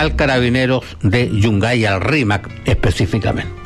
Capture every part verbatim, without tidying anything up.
al Carabineros de Yungay, al RIMAC específicamente.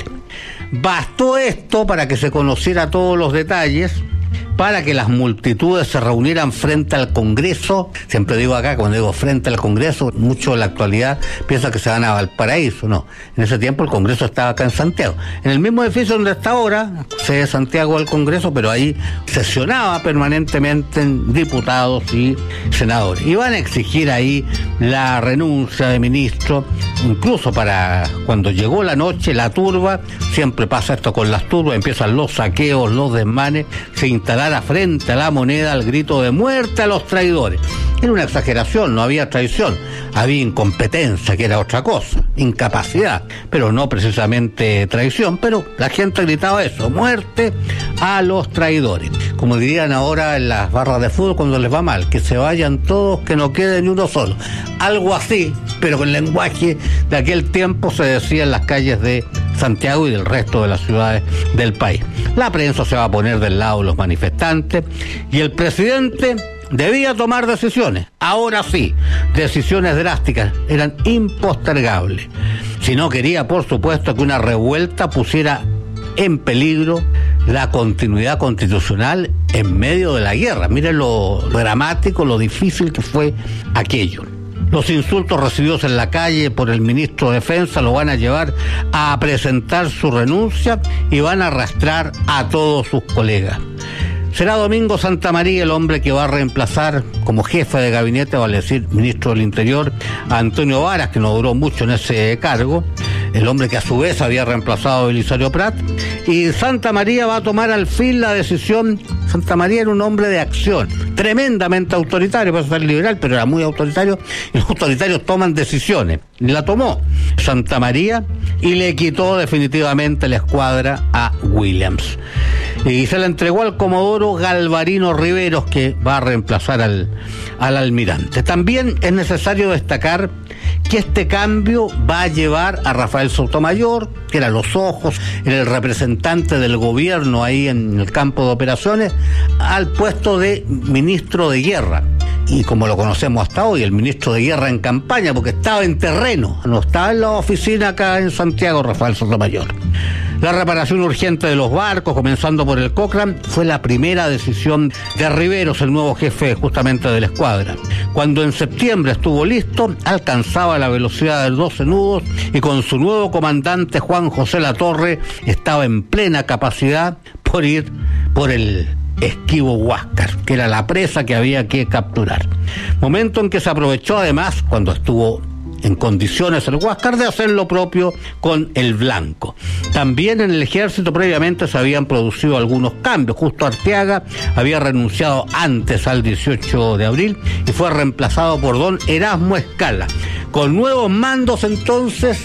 Bastó esto para que se conociera todos los detalles, para que las multitudes se reunieran frente al Congreso. Siempre digo acá, cuando digo frente al Congreso, mucho en la actualidad piensan que se van a Valparaíso. No, en ese tiempo el Congreso estaba acá en Santiago, en el mismo edificio donde está ahora, sede de Santiago del Congreso, pero ahí sesionaba permanentemente diputados y senadores. Iban a exigir ahí la renuncia de ministro, incluso para cuando llegó la noche, la turba, siempre pasa esto con las turbas, empiezan los saqueos, los desmanes, se instalaron frente a la Moneda al grito de muerte a los traidores. Era una exageración, no había traición, había incompetencia, que era otra cosa, incapacidad, pero no precisamente traición, pero la gente gritaba eso, muerte a los traidores. Como dirían ahora en las barras de fútbol cuando les va mal, que se vayan todos, que no quede ni uno solo. Algo así, pero con lenguaje de aquel tiempo se decía en las calles de Santiago y del resto de las ciudades del país. La prensa se va a poner del lado de los manifestantes y el presidente debía tomar decisiones. Ahora sí, decisiones drásticas, eran impostergables. Si no quería, por supuesto, que una revuelta pusiera en peligro la continuidad constitucional en medio de la guerra. Miren lo dramático, lo difícil que fue aquello. Los insultos recibidos en la calle por el ministro de Defensa lo van a llevar a presentar su renuncia y van a arrastrar a todos sus colegas. Será Domingo Santamaría el hombre que va a reemplazar como jefe de gabinete, vale decir, ministro del Interior, a Antonio Varas, que no duró mucho en ese cargo, el hombre que a su vez había reemplazado a Belisario Prat, y Santamaría va a tomar al fin la decisión. Santamaría era un hombre de acción, tremendamente autoritario, puede ser liberal, pero era muy autoritario, y los autoritarios toman decisiones. La tomó Santamaría y le quitó definitivamente la escuadra a Williams. Y se la entregó al comodoro Galvarino Riveros, que va a reemplazar al, al almirante. También es necesario destacar que este cambio va a llevar a Rafael Sotomayor, que era los ojos, era el representante del gobierno ahí en el campo de operaciones, al puesto de ministro de guerra. Y como lo conocemos hasta hoy, el ministro de guerra en campaña, porque estaba en terreno, no estaba en la oficina acá en Santiago, Rafael Sotomayor. La reparación urgente de los barcos, comenzando por el Cochrane, fue la primera decisión de Riveros, el nuevo jefe justamente de la escuadra. Cuando en septiembre estuvo listo, alcanzaba la velocidad de doce nudos y con su nuevo comandante Juan José Latorre estaba en plena capacidad por ir por el Esquivo Huáscar, que era la presa que había que capturar. Momento en que se aprovechó además, cuando estuvo en condiciones el Huáscar, de hacer lo propio con el Blanco. También en el ejército previamente se habían producido algunos cambios. Justo Arteaga había renunciado antes al dieciocho de abril y fue reemplazado por don Erasmo Escala. Con nuevos mandos entonces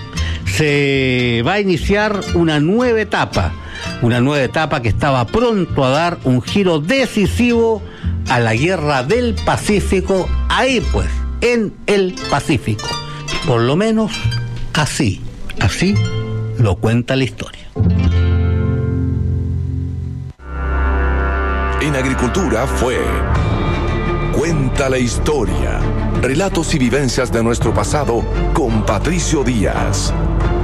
se va a iniciar una nueva etapa, una nueva etapa que estaba pronto a dar un giro decisivo a la guerra del Pacífico, ahí pues, en el Pacífico. Por lo menos así, así lo cuenta la historia. En Agricultura fue Cuenta la Historia. Relatos y vivencias de nuestro pasado con Patricio Díaz.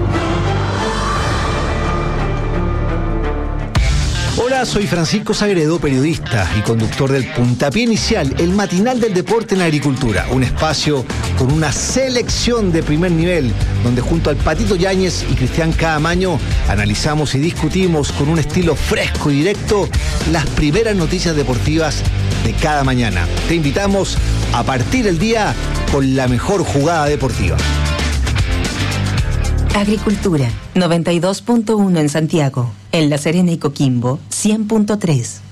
Hola, soy Francisco Sagredo, periodista y conductor del Puntapié Inicial, el matinal del deporte en la agricultura. Un espacio con una selección de primer nivel, donde junto al Patito Yáñez y Cristian Caamaño analizamos y discutimos con un estilo fresco y directo las primeras noticias deportivas de cada mañana. Te invitamos a partir el día con la mejor jugada deportiva. Agricultura, noventa y dos punto uno en Santiago. En La Serena y Coquimbo, cien punto tres.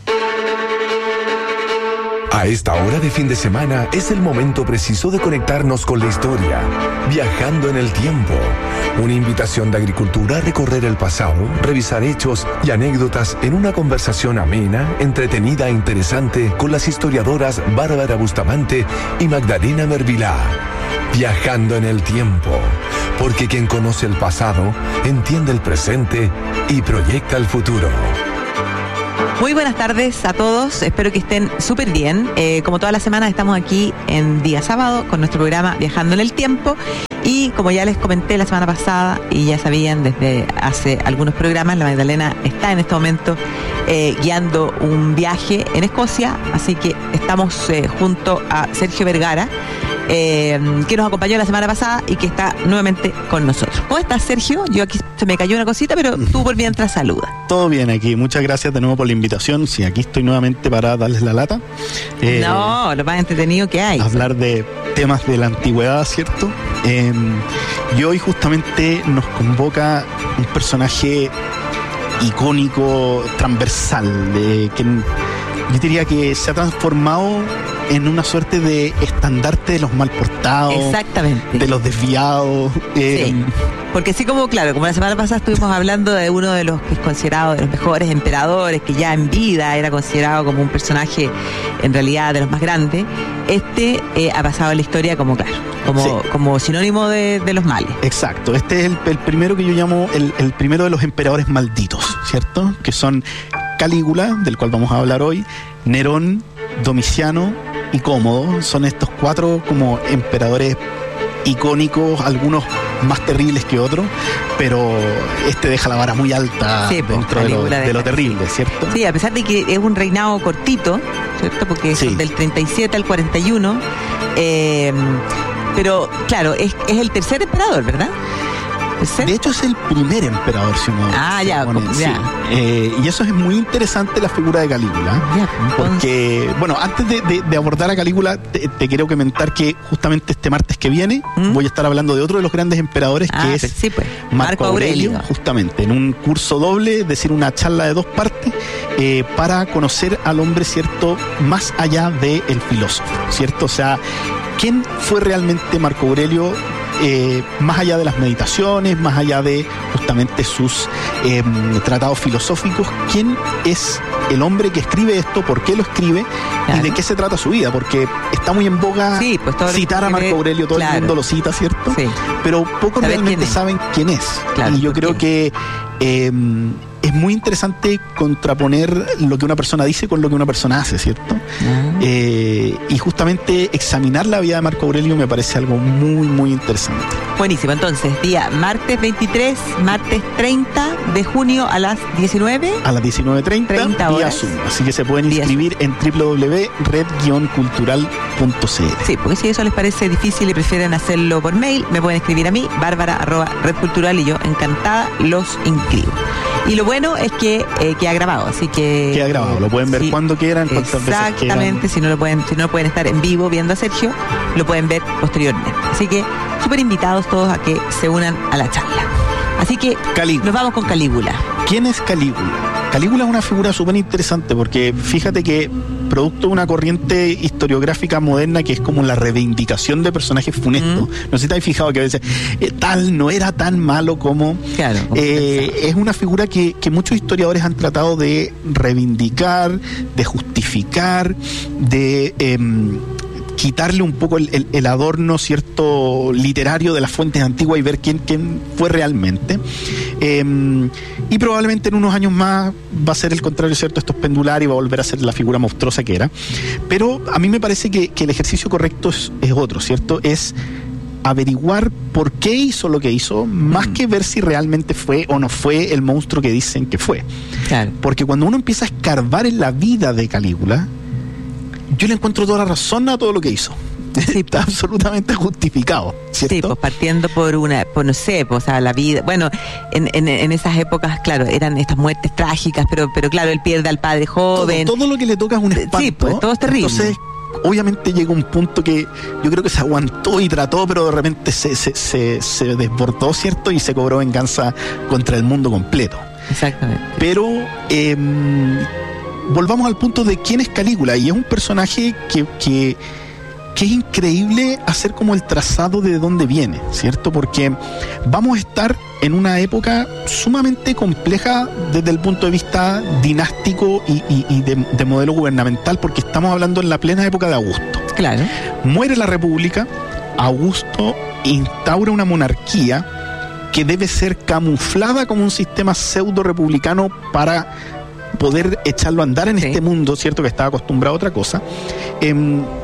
A esta hora de fin de semana es el momento preciso de conectarnos con la historia, viajando en el tiempo. Una invitación de Agricultura a recorrer el pasado, revisar hechos y anécdotas en una conversación amena, entretenida e interesante con las historiadoras Bárbara Bustamante y Magdalena Mervilá. Viajando en el tiempo, porque quien conoce el pasado entiende el presente y proyecta el futuro. Muy buenas tardes a todos, espero que estén súper bien. Eh, como todas las semanas estamos aquí en día sábado con nuestro programa Viajando en el Tiempo Y como ya les comenté la semana pasada, y ya sabían desde hace algunos programas, la Magdalena está en este momento eh, guiando un viaje en Escocia, así que estamos eh, junto a Sergio Vergara, eh, que nos acompañó la semana pasada y que está nuevamente con nosotros. ¿Cómo estás, Sergio? Yo aquí se me cayó una cosita, pero tú por mientras saluda. Todo bien aquí, muchas gracias de nuevo por la invitación. Sí, aquí estoy nuevamente para darles la lata. Eh, no, lo más entretenido que hay. Hablar de temas de la antigüedad, ¿cierto? Eh, y hoy justamente nos convoca un personaje icónico, transversal, de que yo diría que se ha transformado en una suerte de estandarte de los mal portados. Exactamente. De los desviados. Eh, sí. Porque así como, claro, como la semana pasada estuvimos hablando de uno de los que es considerado de los mejores emperadores, que ya en vida era considerado como un personaje en realidad de los más grandes, este eh, ha pasado en la historia como, claro, como, sí. como sinónimo de, de los males. Exacto, este es el, el primero que yo llamo el, el primero de los emperadores malditos, ¿cierto? Que son Calígula, del cual vamos a hablar hoy, Nerón, Domiciano y Cómodo. Son estos cuatro como emperadores icónicos, algunos más terribles que otros, pero este deja la vara muy alta, sí, dentro de lo, de lo terrible, ¿cierto? Sí, a pesar de que es un reinado cortito, ¿cierto? Porque sí. es del treinta y siete al cuarenta y uno, eh, pero claro, es, es el tercer emperador, ¿verdad? De hecho es el primer emperador, si uno ah, ya, pone, ya. Sí. Eh, y eso es muy interesante, la figura de Calígula, ya, porque, bueno, antes de, de, de abordar a Calígula, te, te quiero comentar que justamente este martes que viene ¿Mm? voy a estar hablando de otro de los grandes emperadores, ah, que es sí, pues. Marco, Marco Aurelio, Aurelio, justamente, en un curso doble, es decir, una charla de dos partes, eh, para conocer al hombre, ¿cierto?, más allá del filósofo, ¿cierto? O sea, ¿quién fue realmente Marco Aurelio? Eh, más allá de las meditaciones, más allá de justamente sus eh, tratados filosóficos, ¿quién es el hombre que escribe esto? ¿Por qué lo escribe? Claro. ¿Y de qué se trata su vida? Porque está muy en boga sí, pues citar a Marco Aurelio, todo claro. el mundo lo cita, ¿cierto? Sí. Pero pocos realmente quién saben quién es. Claro, y yo creo qué? que eh, es muy interesante contraponer lo que una persona dice con lo que una persona hace, ¿cierto? Uh-huh. Eh, y justamente examinar la vida de Marco Aurelio me parece algo muy, muy interesante. Buenísimo, entonces, día martes veintitrés, martes treinta de junio a las diecinueve. A las diecinueve treinta, vía Zoom. Así que se pueden inscribir en doble u doble u doble u punto red guion cultural punto c l. Sí, porque si eso les parece difícil y prefieren hacerlo por mail, me pueden escribir a mí, bárbara arroba redcultural, y yo encantada los inscribo. Y lo bueno es que eh, queda grabado, así que... Queda grabado, lo pueden ver sí, cuando quieran, cuantas veces quieran. Exactamente, si no lo pueden, si no pueden estar en vivo viendo a Sergio, lo pueden ver posteriormente. Así que súper invitados todos a que se unan a la charla. Así que Calígula. Nos vamos con Calígula. ¿Quién es Calígula? Calígula es una figura súper interesante porque fíjate que producto de una corriente historiográfica moderna que es como la reivindicación de personajes funestos. Mm. No sé si te has fijado que a veces eh, tal no era tan malo como... Claro. Eh, es una figura que, que muchos historiadores han tratado de reivindicar, de justificar, de... Eh, quitarle un poco el, el, el adorno, cierto, literario de las fuentes antiguas y ver quién, quién fue realmente. Eh, y probablemente en unos años más va a ser el contrario, ¿cierto? Esto es pendular y va a volver a ser la figura monstruosa que era. Pero a mí me parece que, que el ejercicio correcto es, es otro, ¿cierto? Es averiguar por qué hizo lo que hizo, más mm. que ver si realmente fue o no fue el monstruo que dicen que fue. Claro. Porque cuando uno empieza a escarbar en la vida de Calígula, yo le encuentro toda la razón a todo lo que hizo. Sí, está pues, absolutamente justificado, ¿cierto? Sí, pues partiendo por una, por no sé, pues, o sea, la vida, bueno, en, en, en esas épocas, claro, eran estas muertes trágicas, pero, pero claro, él pierde al padre joven. Todo, todo lo que le toca es un espanto. Sí, pues todo es terrible. Entonces, obviamente llega un punto que yo creo que se aguantó y trató, pero de repente se, se, se, se desbordó, ¿cierto? Y se cobró venganza contra el mundo completo. Exactamente. Pero... Eh, volvamos al punto de quién es Calígula, y es un personaje que, que, que es increíble hacer como el trazado de dónde viene, ¿cierto? Porque vamos a estar en una época sumamente compleja desde el punto de vista dinástico y, y, y de, de modelo gubernamental, porque estamos hablando en la plena época de Augusto. Claro. Muere la República, Augusto instaura una monarquía que debe ser camuflada como un sistema pseudo republicano para poder echarlo a andar en sí. este mundo, ¿cierto? Que estaba acostumbrado a otra cosa. Eh,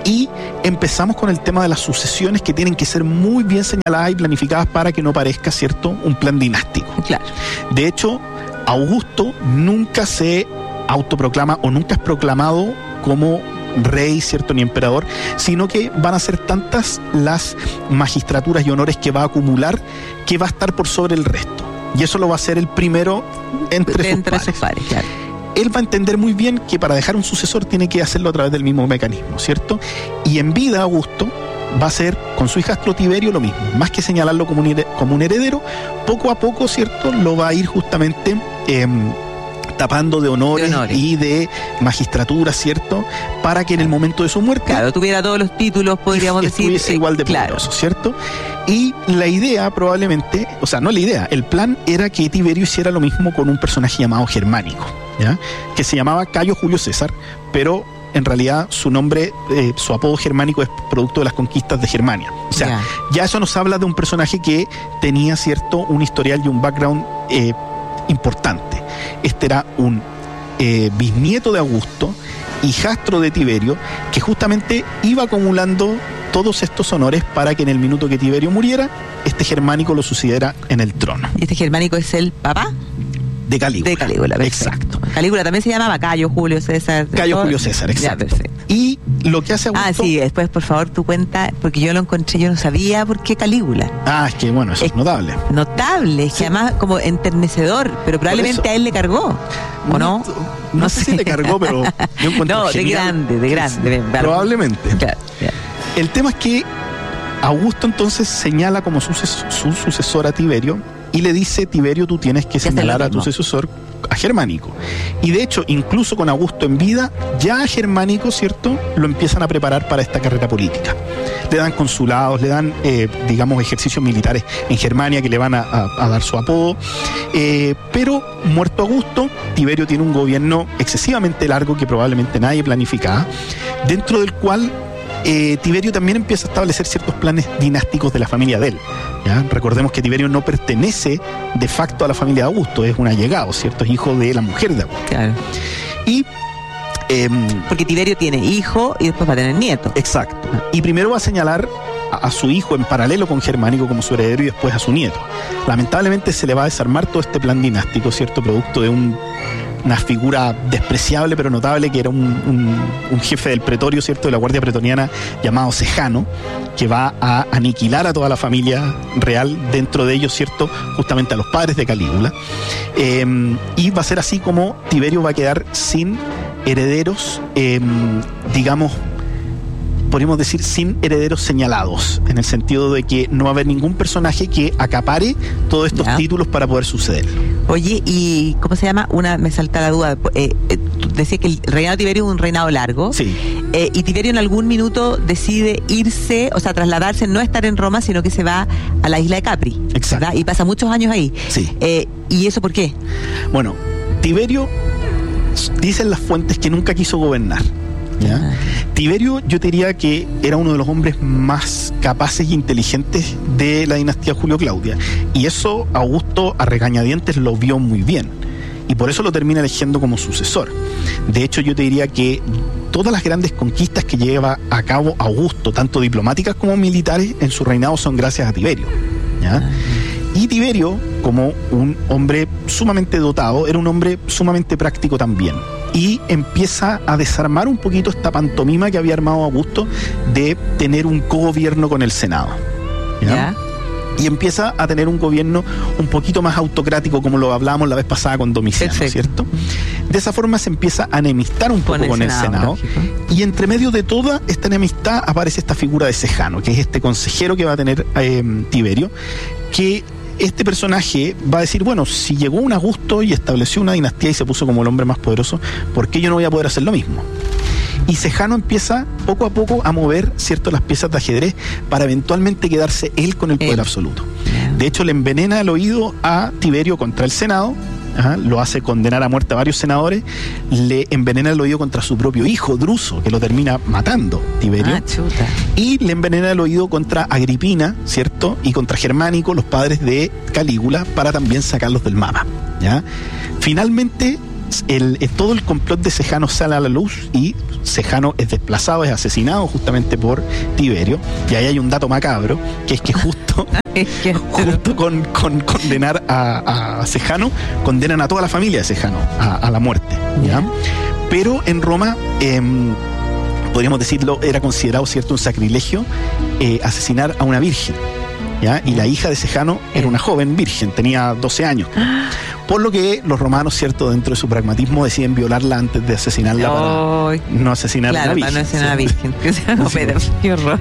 Y empezamos con el tema de las sucesiones que tienen que ser muy bien señaladas y planificadas para que no parezca, ¿cierto?, un plan dinástico. Claro. De hecho, Augusto nunca se autoproclama o nunca es proclamado como rey, ¿cierto?, ni emperador, sino que van a ser tantas las magistraturas y honores que va a acumular que va a estar por sobre el resto. Y eso lo va a hacer el primero entre, entre sus pares. sus pares, claro. Él va a entender muy bien que para dejar un sucesor tiene que hacerlo a través del mismo mecanismo, ¿cierto? Y en vida Augusto va a hacer con su hijastro Tiberio lo mismo. Más que señalarlo como un, como un heredero, poco a poco, ¿cierto?, lo va a ir justamente eh, tapando de honores, de honores y de magistratura, ¿cierto?, para que en el momento de su muerte, claro, tuviera todos los títulos, podríamos decir, estuviese igual de claro, poderoso, ¿cierto? Y la idea probablemente, o sea, no la idea, el plan era que Tiberio hiciera lo mismo con un personaje llamado Germánico, ¿ya?, que se llamaba Cayo Julio César, pero en realidad su nombre, eh, su apodo germánico es producto de las conquistas de Germania. O sea, yeah. ya eso nos habla de un personaje que tenía, ¿cierto?, un historial y un background eh, importante. Este era un eh, bisnieto de Augusto, hijastro de Tiberio, que justamente iba acumulando todos estos honores para que en el minuto que Tiberio muriera, este Germánico lo sucediera en el trono. ¿Y este Germánico es el papá? De Calígula. De Calígula, perfecto. Exacto. Calígula también se llamaba Cayo Julio César. Cayo Julio César, exacto. Ya, perfecto. Y lo que hace Augusto... Ah, sí, después, por favor, tu cuenta, porque yo lo encontré, yo no sabía por qué Calígula. Ah, es que bueno, eso es, es notable. Notable, es sí. que además como enternecedor, pero probablemente a él le cargó, ¿o no? No, no, no sé, sé si le cargó, pero yo encuentro No, genial. de grande, de grande. Sí, probablemente. Claro, claro. El tema es que Augusto entonces señala como su, su sucesor a Tiberio y le dice: Tiberio, tú tienes que señalar a tu sucesor, a Germánico. Y de hecho, incluso con Augusto en vida, ya a Germánico, ¿cierto?, lo empiezan a preparar para esta carrera política. Le dan consulados, le dan, eh, digamos, ejercicios militares en Germania que le van a, a, a dar su apodo. Eh, pero, muerto Augusto, Tiberio tiene un gobierno excesivamente largo que probablemente nadie planificaba, dentro del cual Eh, Tiberio también empieza a establecer ciertos planes dinásticos de la familia de él, ¿ya? Recordemos que Tiberio no pertenece de facto a la familia de Augusto, es un allegado, ¿cierto? Es hijo de la mujer de Augusto. Claro. Y eh, porque Tiberio tiene hijo y después va a tener nieto. Exacto. Y primero va a señalar a, a su hijo en paralelo con Germánico como su heredero y después a su nieto. Lamentablemente se le va a desarmar todo este plan dinástico, ¿cierto? Producto de un una figura despreciable pero notable que era un, un, un jefe del pretorio, ¿cierto?, de la guardia pretoniana llamado Sejano, que va a aniquilar a toda la familia real, dentro de ellos, ¿cierto?, justamente a los padres de Calígula, eh, y va a ser así como Tiberio va a quedar sin herederos, eh, digamos, podríamos decir, sin herederos señalados, en el sentido de que no va a haber ningún personaje que acapare todos estos yeah. títulos para poder suceder. Oye, ¿y cómo se llama? Una, me salta la duda. Eh, eh, decía que el reinado de Tiberio es un reinado largo. Sí. Eh, y Tiberio en algún minuto decide irse, o sea, trasladarse, no estar en Roma, sino que se va a la isla de Capri. Exacto. ¿Verdad? Y pasa muchos años ahí. Sí. Eh, ¿Y eso por qué? Bueno, Tiberio, dicen las fuentes que nunca quiso gobernar. ¿Ya? Ah. Tiberio, yo te diría que era uno de los hombres más capaces e inteligentes de la dinastía Julio-Claudia, y eso Augusto a regañadientes lo vio muy bien y por eso lo termina eligiendo como sucesor. De hecho, yo te diría que todas las grandes conquistas que lleva a cabo Augusto, tanto diplomáticas como militares, en su reinado son gracias a Tiberio, ¿ya? Ah. Y Tiberio, como un hombre sumamente dotado, era un hombre sumamente práctico también. Y empieza a desarmar un poquito esta pantomima que había armado Augusto de tener un cogobierno con el Senado, ¿ya? ¿Ya? Y empieza a tener un gobierno un poquito más autocrático, como lo hablábamos la vez pasada con Domiciano, perfecto, ¿cierto? De esa forma se empieza a enemistar un poco con el, con el Senado, Senado y entre medio de toda esta enemistad aparece esta figura de Sejano, que es este consejero que va a tener eh, Tiberio, que este personaje va a decir, bueno, si llegó un Augusto y estableció una dinastía y se puso como el hombre más poderoso, ¿por qué yo no voy a poder hacer lo mismo? Y Sejano empieza poco a poco a mover, ¿cierto?, las piezas de ajedrez para eventualmente quedarse él con el poder él. absoluto. De hecho, le envenena el oído a Tiberio contra el Senado. Ajá, lo hace condenar a muerte a varios senadores, le envenena el oído contra su propio hijo, Druso, que lo termina matando Tiberio, ah, chuta. Y le envenena el oído contra Agripina, ¿cierto?, y contra Germánico, los padres de Calígula, para también sacarlos del mapa, ¿ya? Finalmente, el, el, todo el complot de Sejano sale a la luz y Sejano es desplazado, es asesinado justamente por Tiberio. Y ahí hay un dato macabro, que es que justo, justo con, con condenar a, a Sejano, condenan a toda la familia de Sejano a, a la muerte, ¿ya? Pero en Roma, eh, podríamos decirlo, era considerado, cierto, un sacrilegio eh, asesinar a una virgen, ¿ya? Y la hija de Sejano era una joven virgen, tenía doce años. Por lo que los romanos, cierto, dentro de su pragmatismo, deciden violarla antes de asesinarla oh, para no asesinar claro, a la virgen. Para no asesinar a la virgen. Que se no, opera, qué horror.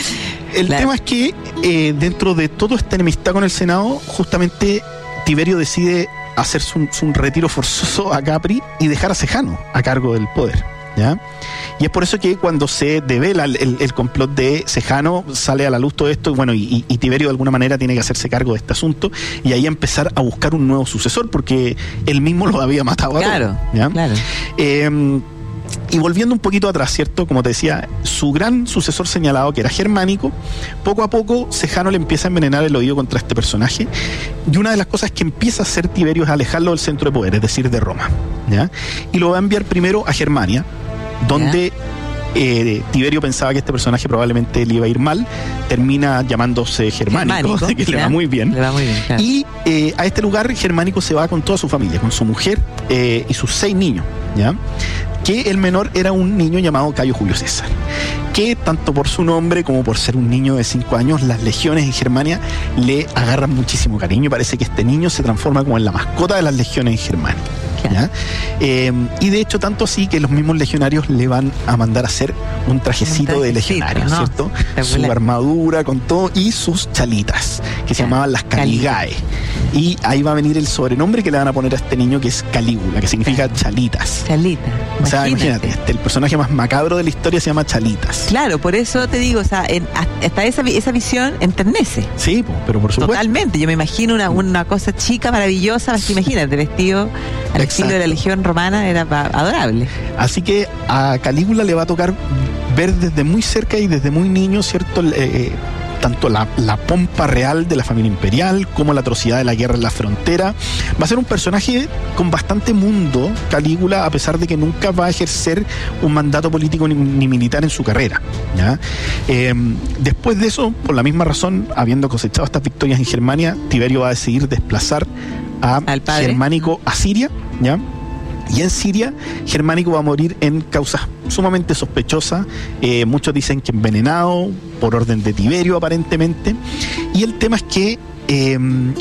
El claro. tema es que eh, dentro de toda esta enemistad con el Senado, justamente Tiberio decide hacerse un, un retiro forzoso a Capri y dejar a Sejano a cargo del poder, ¿ya? Y es por eso que cuando se devela el, el, el complot de Sejano, sale a la luz todo esto, y bueno, y, y Tiberio de alguna manera tiene que hacerse cargo de este asunto y ahí empezar a buscar un nuevo sucesor, porque él mismo lo había matado a claro, todos, ¿ya? Claro. Eh, y volviendo un poquito atrás, ¿cierto? Como te decía, su gran sucesor señalado, que era Germánico, poco a poco Sejano le empieza a envenenar el oído contra este personaje, y una de las cosas que empieza a hacer Tiberio es alejarlo del centro de poder, es decir, de Roma, ¿ya? Y lo va a enviar primero a Germania, donde eh, Tiberio pensaba que este personaje probablemente le iba a ir mal, termina llamándose Germánico, Germánico que le va muy bien, le va muy bien, claro. Y eh, a este lugar Germánico se va con toda su familia, con su mujer eh, y sus seis niños, ¿ya? Que el menor era un niño llamado Cayo Julio César, que tanto por su nombre como por ser un niño de cinco años, las legiones en Germania le agarran muchísimo cariño. Parece que este niño se transforma como en la mascota de las legiones en Germania, ¿ya? Eh, y de hecho tanto así que los mismos legionarios le van a mandar a hacer un trajecito, un trajecito de legionario, ¿no? ¿Cierto? Su armadura con todo y sus chalitas, que se llamaban las Caligae. Y ahí va a venir el sobrenombre que le van a poner a este niño, que es Calígula, que significa chalitas. Chalita. O sea, imagínate, este, el personaje más macabro de la historia se llama Chalitas. Claro, por eso te digo, o sea, en, hasta esa, esa visión enternece. Sí, pero por supuesto. Totalmente, yo me imagino una, una cosa chica, maravillosa, imagínate, vestido al estilo de la Legión Romana, era adorable. Así que a Calígula le va a tocar ver desde muy cerca y desde muy niño, ¿cierto? Eh, tanto la, la pompa real de la familia imperial como la atrocidad de la guerra en la frontera. Va a ser un personaje con bastante mundo, Calígula, a pesar de que nunca va a ejercer un mandato político ni, ni militar en su carrera, ¿ya? Eh, después de eso, por la misma razón, habiendo cosechado estas victorias en Germania, Tiberio va a decidir desplazar a Germánico a Siria, ¿ya? Y en Siria, Germánico va a morir en causas sumamente sospechosas. Eh, muchos dicen que envenenado, por orden de Tiberio aparentemente. Y el tema es que eh,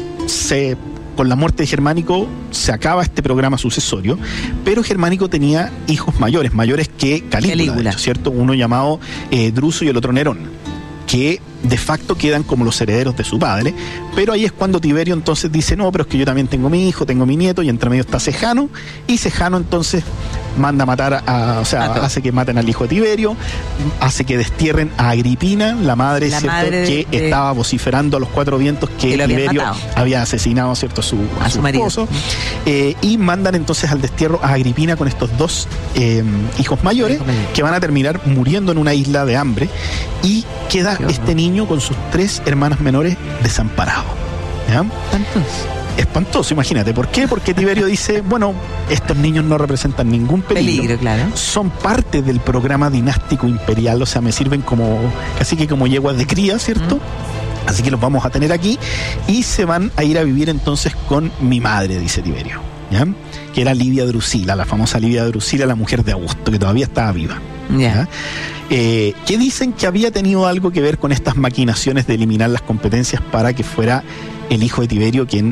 se, con la muerte de Germánico se acaba este programa sucesorio, pero Germánico tenía hijos mayores, mayores que Calígula, Calígula. De hecho, ¿cierto? Uno llamado eh, Druso y el otro Nerón, que de facto quedan como los herederos de su padre, pero ahí es cuando Tiberio entonces dice, no, pero es que yo también tengo mi hijo, tengo mi nieto, y entre medio está Sejano, y Sejano entonces manda a matar, a, o sea, Mato. hace que maten al hijo de Tiberio, hace que destierren a Agripina, la madre, la ¿cierto? Madre que de, estaba vociferando a los cuatro vientos que, que Tiberio había asesinado, ¿cierto? a su, a a su, su esposo, eh, y mandan entonces al destierro a Agripina con estos dos eh, hijos mayores, que van a terminar muriendo en una isla de hambre, y queda este niño con sus tres hermanas menores desamparado, ¿ya? Espantoso. Espantoso, imagínate. ¿Por qué? Porque Tiberio dice, bueno, estos niños no representan ningún peligro, peligro claro. son parte del programa dinástico imperial, o sea, me sirven como, casi que como yeguas de cría, ¿cierto? Mm. Así que los vamos a tener aquí, y se van a ir a vivir entonces con mi madre, dice Tiberio, ¿ya? Que era Livia Drusila, la famosa Livia Drusila, la mujer de Augusto, que todavía estaba viva. Yeah. Eh, que dicen que había tenido algo que ver con estas maquinaciones de eliminar las competencias para que fuera el hijo de Tiberio quien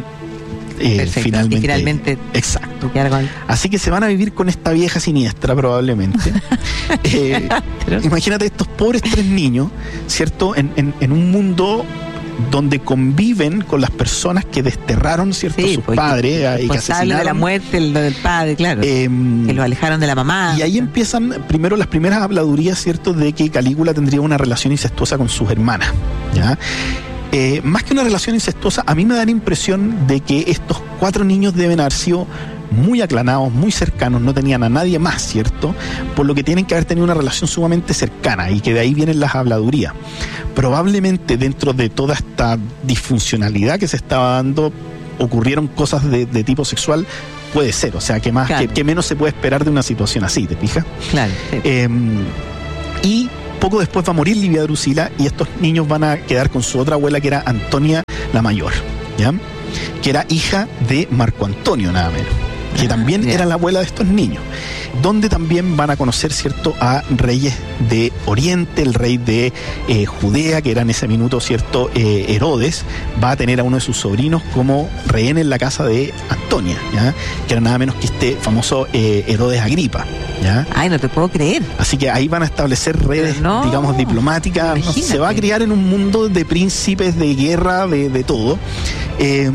eh, finalmente, finalmente exacto. Así que se van a vivir con esta vieja siniestra probablemente. eh, imagínate estos pobres tres niños, ¿cierto? En, en, en un mundo donde conviven con las personas que desterraron, ¿cierto? Sí, sus pues, padres eh, y que asesinaron. De la muerte lo del padre, claro. Eh, que lo alejaron de la mamá. Y ahí empiezan primero las primeras habladurías, ¿cierto? De que Calígula tendría una relación incestuosa con sus hermanas, ¿ya? Eh, más que una relación incestuosa, a mí me da la impresión de que estos cuatro niños deben haber sido muy aclanados, muy cercanos, no tenían a nadie más, ¿cierto? Por lo que tienen que haber tenido una relación sumamente cercana, y que de ahí vienen las habladurías. Probablemente dentro de toda esta disfuncionalidad que se estaba dando ocurrieron cosas de, de tipo sexual puede ser, o sea, que más, claro. que, que menos se puede esperar de una situación así, ¿te fijas? Claro. Sí. Eh, y poco después va a morir Livia Drusila y estos niños van a quedar con su otra abuela, que era Antonia la Mayor, ¿ya? Que era hija de Marco Antonio, nada menos, que ah, también yeah. era la abuela de estos niños, donde también van a conocer, ¿cierto?, a reyes de Oriente, el rey de eh, Judea, que era en ese minuto, ¿cierto?, eh, Herodes, va a tener a uno de sus sobrinos como rehén en la casa de Antonia, ¿ya? Que era nada menos que este famoso eh, Herodes Agripa, ¿ya? Ay, no te puedo creer. Así que ahí van a establecer redes, no, digamos, diplomáticas. Imagínate. Se va a criar en un mundo de príncipes, de guerra, de, de todo. Eh,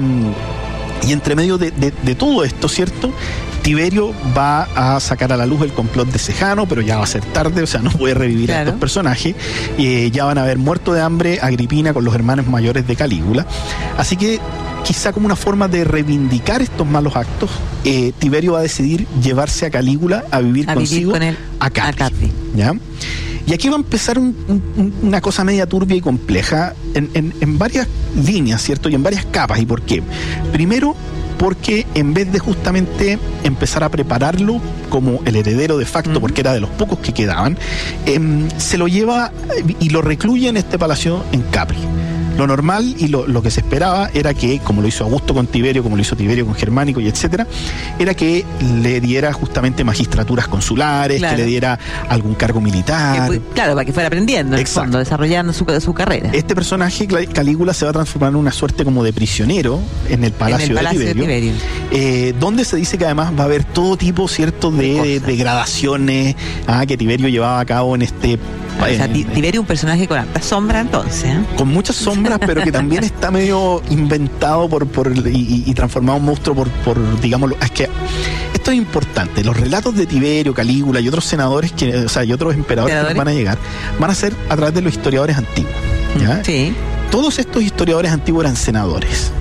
y entre medio de, de, de todo esto, ¿cierto?, Tiberio va a sacar a la luz el complot de Sejano, pero ya va a ser tarde, o sea, no puede revivir claro. a estos personajes. Eh, ya van a haber muerto de hambre Agripina con los hermanos mayores de Calígula. Así que, quizá como una forma de reivindicar estos malos actos, eh, Tiberio va a decidir llevarse a Calígula a vivir a consigo vivir con él, a Capri. A Capri. ¿Ya? Y aquí va a empezar un, un, una cosa media turbia y compleja en, en, en varias líneas, ¿cierto? Y en varias capas. ¿Y por qué? Primero, porque en vez de justamente empezar a prepararlo como el heredero de facto, uh-huh. porque era de los pocos que quedaban, eh, se lo lleva y lo recluye en este palacio en Capri. Lo normal y lo, lo que se esperaba era que, como lo hizo Augusto con Tiberio, como lo hizo Tiberio con Germánico y etcétera, era que le diera justamente magistraturas consulares, claro. que le diera algún cargo militar. Que, claro, para que fuera aprendiendo, en el fondo, desarrollando su, su carrera. Este personaje, Calígula, se va a transformar en una suerte como de prisionero en el Palacio, en el palacio de Tiberio, de Tiberio. Eh, donde se dice que además va a haber todo tipo, cierto, de, de, de gradaciones ah, que Tiberio llevaba a cabo en este... O sea, Tiberio un personaje con harta sombra, entonces. ¿eh? Con muchas sombras, pero que también está medio inventado por, por y, y transformado en monstruo por, por, digámoslo, es que esto es importante. Los relatos de Tiberio, Calígula y otros senadores, que, o sea, y otros emperadores, ¿emperadores? que van a llegar, van a ser a través de los historiadores antiguos. ¿Ya? Sí. Todos estos historiadores antiguos eran senadores.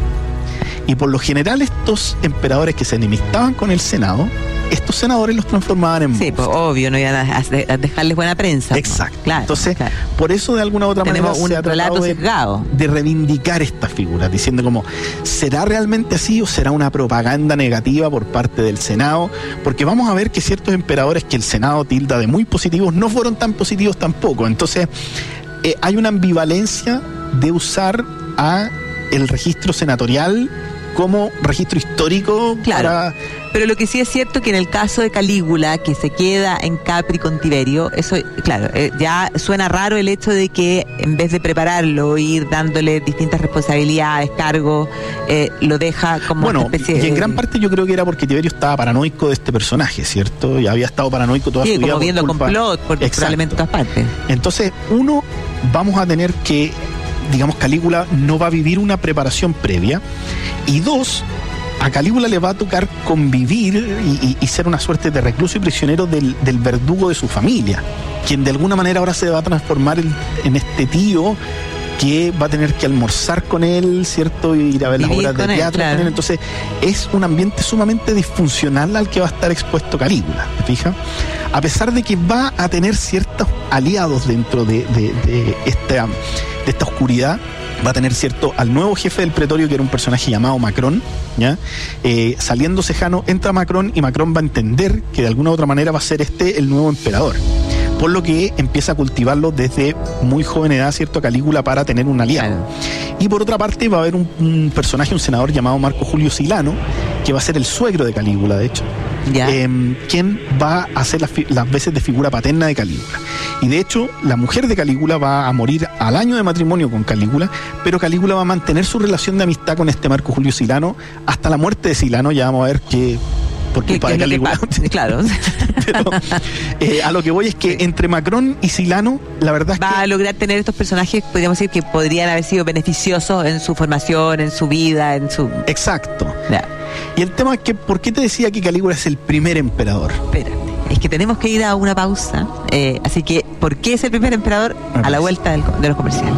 Y por lo general estos emperadores que se enemistaban con el Senado, estos senadores los transformaban en sí, pues obvio, no iban a dejarles buena prensa. Exacto. ¿no? Claro, Entonces, claro. por eso de alguna u otra Tenemos manera un relato sesgado de, de reivindicar estas figuras, diciendo como, ¿será realmente así o será una propaganda negativa por parte del Senado? Porque vamos a ver que ciertos emperadores que el Senado tilda de muy positivos no fueron tan positivos tampoco. Entonces, eh, hay una ambivalencia de usar a el registro senatorial como registro histórico. Claro. Para... Pero lo que sí es cierto que en el caso de Calígula, que se queda en Capri con Tiberio, eso, claro, eh, ya suena raro el hecho de que en vez de prepararlo, ir dándole distintas responsabilidades, cargos, eh, lo deja como bueno, una especie de... y en gran parte yo creo que era porque Tiberio estaba paranoico de este personaje, ¿cierto? Y había estado paranoico toda sí, su vida. Sí, como viendo culpa... complot por Exacto. probablemente todas partes. Entonces, uno, vamos a tener que, digamos, Calígula no va a vivir una preparación previa, y dos, a Calígula le va a tocar convivir y, y, y ser una suerte de recluso y prisionero del, del verdugo de su familia, quien de alguna manera ahora se va a transformar en, en este tío que va a tener que almorzar con él, ¿cierto? Y ir a ver las obras de teatro él, claro. con él. Entonces, es un ambiente sumamente disfuncional al que va a estar expuesto Calígula, ¿te fijas? A pesar de que va a tener ciertos aliados dentro de, de, de, esta, de esta oscuridad, va a tener, cierto, al nuevo jefe del pretorio, que era un personaje llamado Macrón, ¿ya? Eh, saliendo Sejano, entra Macrón, y Macrón va a entender que de alguna u otra manera va a ser este el nuevo emperador. Por lo que empieza a cultivarlo desde muy joven edad, ¿cierto?, Calígula, para tener un aliado. Claro. Y por otra parte va a haber un, un personaje, un senador llamado Marco Julio Silano, que va a ser el suegro de Calígula, de hecho, eh, quien va a hacer las, las veces de figura paterna de Calígula. Y de hecho, la mujer de Calígula va a morir al año de matrimonio con Calígula, pero Calígula va a mantener su relación de amistad con este Marco Julio Silano hasta la muerte de Silano. Ya vamos a ver que... por culpa de Calígula. Claro. Pero eh, a lo que voy es que entre Macrón y Silano, la verdad es va que... Va a lograr tener estos personajes, podríamos decir, que podrían haber sido beneficiosos en su formación, en su vida, en su... Exacto. Ya. Y el tema es que, ¿por qué te decía que Calígula es el primer emperador? Espérate, es que tenemos que ir a una pausa. Eh, así que, ¿por qué es el primer emperador? A, a la vuelta del, de los comerciales.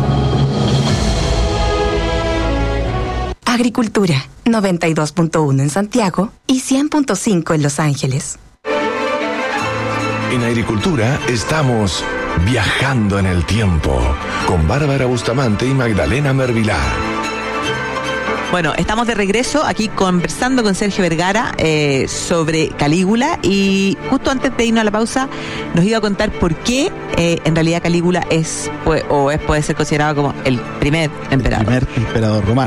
Agricultura, noventa y dos punto uno en Santiago y cien punto cinco en Los Ángeles. En Agricultura estamos viajando en el tiempo con Bárbara Bustamante y Magdalena Mervilá. Bueno, estamos de regreso aquí conversando con Sergio Vergara eh, sobre Calígula, y justo antes de irnos a la pausa nos iba a contar por qué eh, en realidad Calígula es pues, o es puede ser considerado como el primer emperador. El primer emperador romano.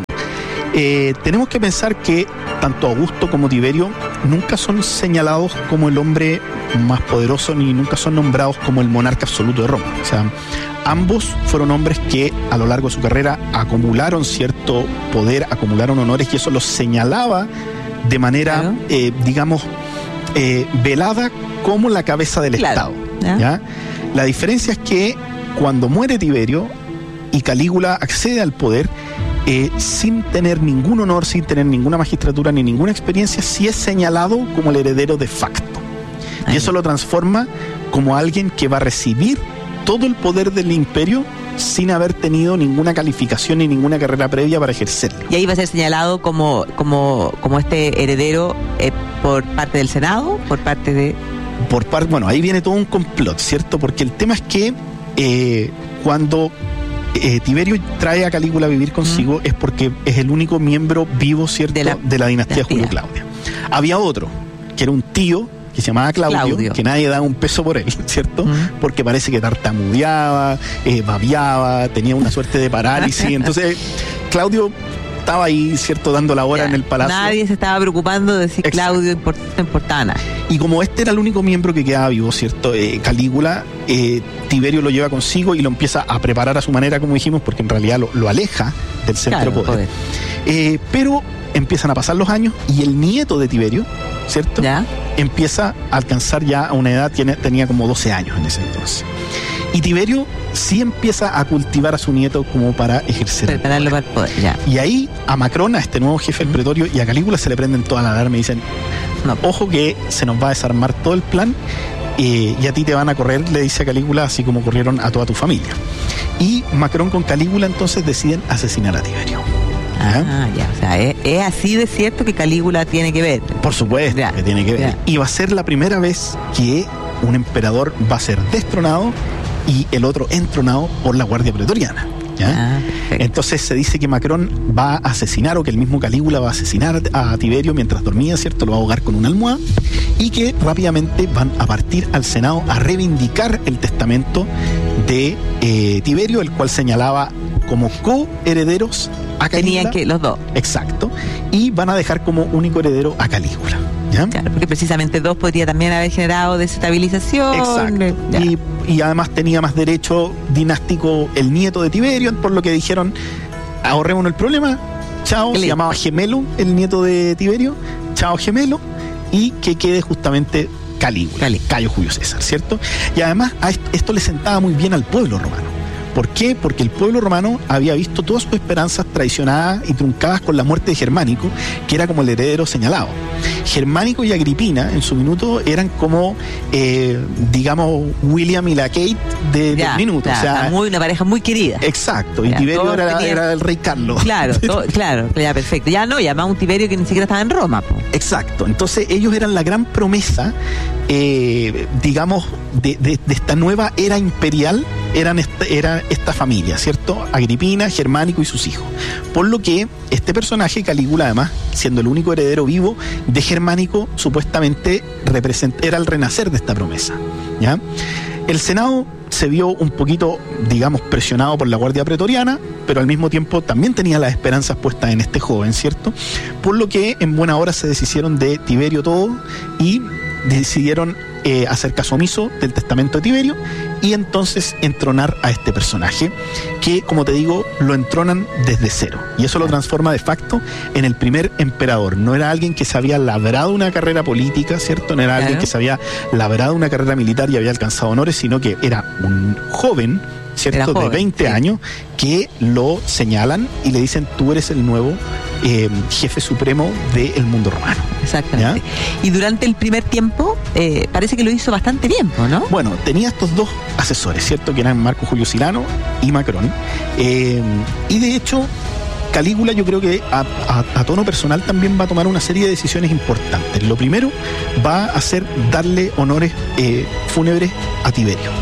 Eh, tenemos que pensar que tanto Augusto como Tiberio nunca son señalados como el hombre más poderoso, ni nunca son nombrados como el monarca absoluto de Roma. O sea, ambos fueron hombres que a lo largo de su carrera acumularon cierto poder, acumularon honores, y eso los señalaba de manera, claro. eh, digamos, eh, velada como la cabeza del claro. Estado. ¿Ya? ¿Ya? La diferencia es que cuando muere Tiberio y Calígula accede al poder, eh, sin tener ningún honor, sin tener ninguna magistratura ni ninguna experiencia, sí es señalado como el heredero de facto. Ay. Y eso lo transforma como alguien que va a recibir todo el poder del imperio sin haber tenido ninguna calificación ni ninguna carrera previa para ejercerlo. Y ahí va a ser señalado como, como, como este heredero eh, por parte del Senado, por parte de... Por parte, bueno, ahí viene todo un complot, ¿cierto? Porque el tema es que eh, cuando eh, Tiberio trae a Calígula a vivir consigo, mm. es porque es el único miembro vivo, ¿cierto?, de la, de la dinastía de Julio Claudia. Había otro, que era un tío, que se llamaba Claudio, Claudio, que nadie daba un peso por él, ¿cierto? Mm. Porque parece que tartamudeaba, eh, babeaba, tenía una suerte de parálisis. Entonces, Claudio estaba ahí, ¿cierto?, dando la hora ya, en el palacio. Nadie se estaba preocupando de si Exacto. Claudio import, importaba nada. Y como este era el único miembro que quedaba vivo, ¿cierto?, eh, Calígula, eh, Tiberio lo lleva consigo y lo empieza a preparar a su manera, como dijimos, porque en realidad lo, lo aleja del centro claro, poder. Eh, pero empiezan a pasar los años y el nieto de Tiberio, ¿cierto?, ¿ya? Empieza a alcanzar ya a una edad, tiene, tenía como doce años en ese entonces. Y Tiberio sí empieza a cultivar a su nieto como para ejercer prepararlo para el poder, ya. Y ahí a Macrón, a este nuevo jefe del pretorio, y a Calígula se le prenden toda la alarma y dicen, no, ojo que se nos va a desarmar todo el plan, eh, y a ti te van a correr, le dice a Calígula, así como corrieron a toda tu familia. Y Macrón con Calígula entonces deciden asesinar a Tiberio. ¿Ya? Ah, ya, o sea, es, es así de cierto que Calígula tiene que ver. Por supuesto ya, que tiene que ver. Ya. Y va a ser la primera vez que un emperador va a ser destronado y el otro entronado por la Guardia Pretoriana. ¿Ya? Ah, entonces se dice que Macrón va a asesinar, o que el mismo Calígula va a asesinar a Tiberio mientras dormía, ¿cierto? Lo va a ahogar con una almohada, y que rápidamente van a partir al Senado a reivindicar el testamento de eh, Tiberio, el cual señalaba como coherederos a Calígula. Tenían que los dos. Exacto. Y van a dejar como único heredero a Calígula. ¿Ya? Claro, porque precisamente dos podría también haber generado desestabilización. Exacto. Y, y además tenía más derecho dinástico el nieto de Tiberio, por lo que dijeron, ahorrémonos el problema, chao, se llamaba Gemelo, el nieto de Tiberio, chao Gemelo, y que quede justamente Calígula, Cali. Cayo Julio César, ¿cierto? Y además a esto, esto le sentaba muy bien al pueblo romano. ¿Por qué? Porque el pueblo romano había visto todas sus esperanzas traicionadas y truncadas con la muerte de Germánico, que era como el heredero señalado. Germánico y Agripina, en su minuto, eran como, eh, digamos, William y la Kate de, ya, del minuto. Ya, o sea, muy, una pareja muy querida. Exacto, y ya, Tiberio era, tenían... era el rey Carlos. Claro, todo, claro, ya, perfecto. Ya no, llamaba un Tiberio que ni siquiera estaba en Roma. Po. Exacto, entonces ellos eran la gran promesa, eh, digamos, de, de, de esta nueva era imperial. Eran esta, era esta familia, ¿cierto? Agripina, Germánico y sus hijos. Por lo que este personaje, Calígula, además, siendo el único heredero vivo de Germánico, supuestamente represent, era el renacer de esta promesa, ¿ya? El Senado se vio un poquito, digamos, presionado por la Guardia Pretoriana, pero al mismo tiempo también tenía las esperanzas puestas en este joven, ¿cierto? Por lo que en buena hora se deshicieron de Tiberio todo y decidieron eh, hacer caso omiso del testamento de Tiberio y entonces entronar a este personaje que, como te digo, lo entronan desde cero, y eso lo transforma de facto en el primer emperador. No era alguien que se había labrado una carrera política, ¿cierto? No era claro. alguien que se había labrado una carrera militar y había alcanzado honores, sino que era un joven, ¿cierto? Joven, de veinte sí. años, que lo señalan y le dicen, tú eres el nuevo eh, jefe supremo del mundo romano. Exactamente. ¿Ya? Y durante el primer tiempo eh, parece que lo hizo bastante bien, ¿no? Bueno, tenía estos dos asesores, ¿cierto? Que eran Marco Julio Silano y Macrón. Eh, y de hecho, Calígula, yo creo que a, a, a tono personal también va a tomar una serie de decisiones importantes. Lo primero va a ser darle honores eh, fúnebres a Tiberio.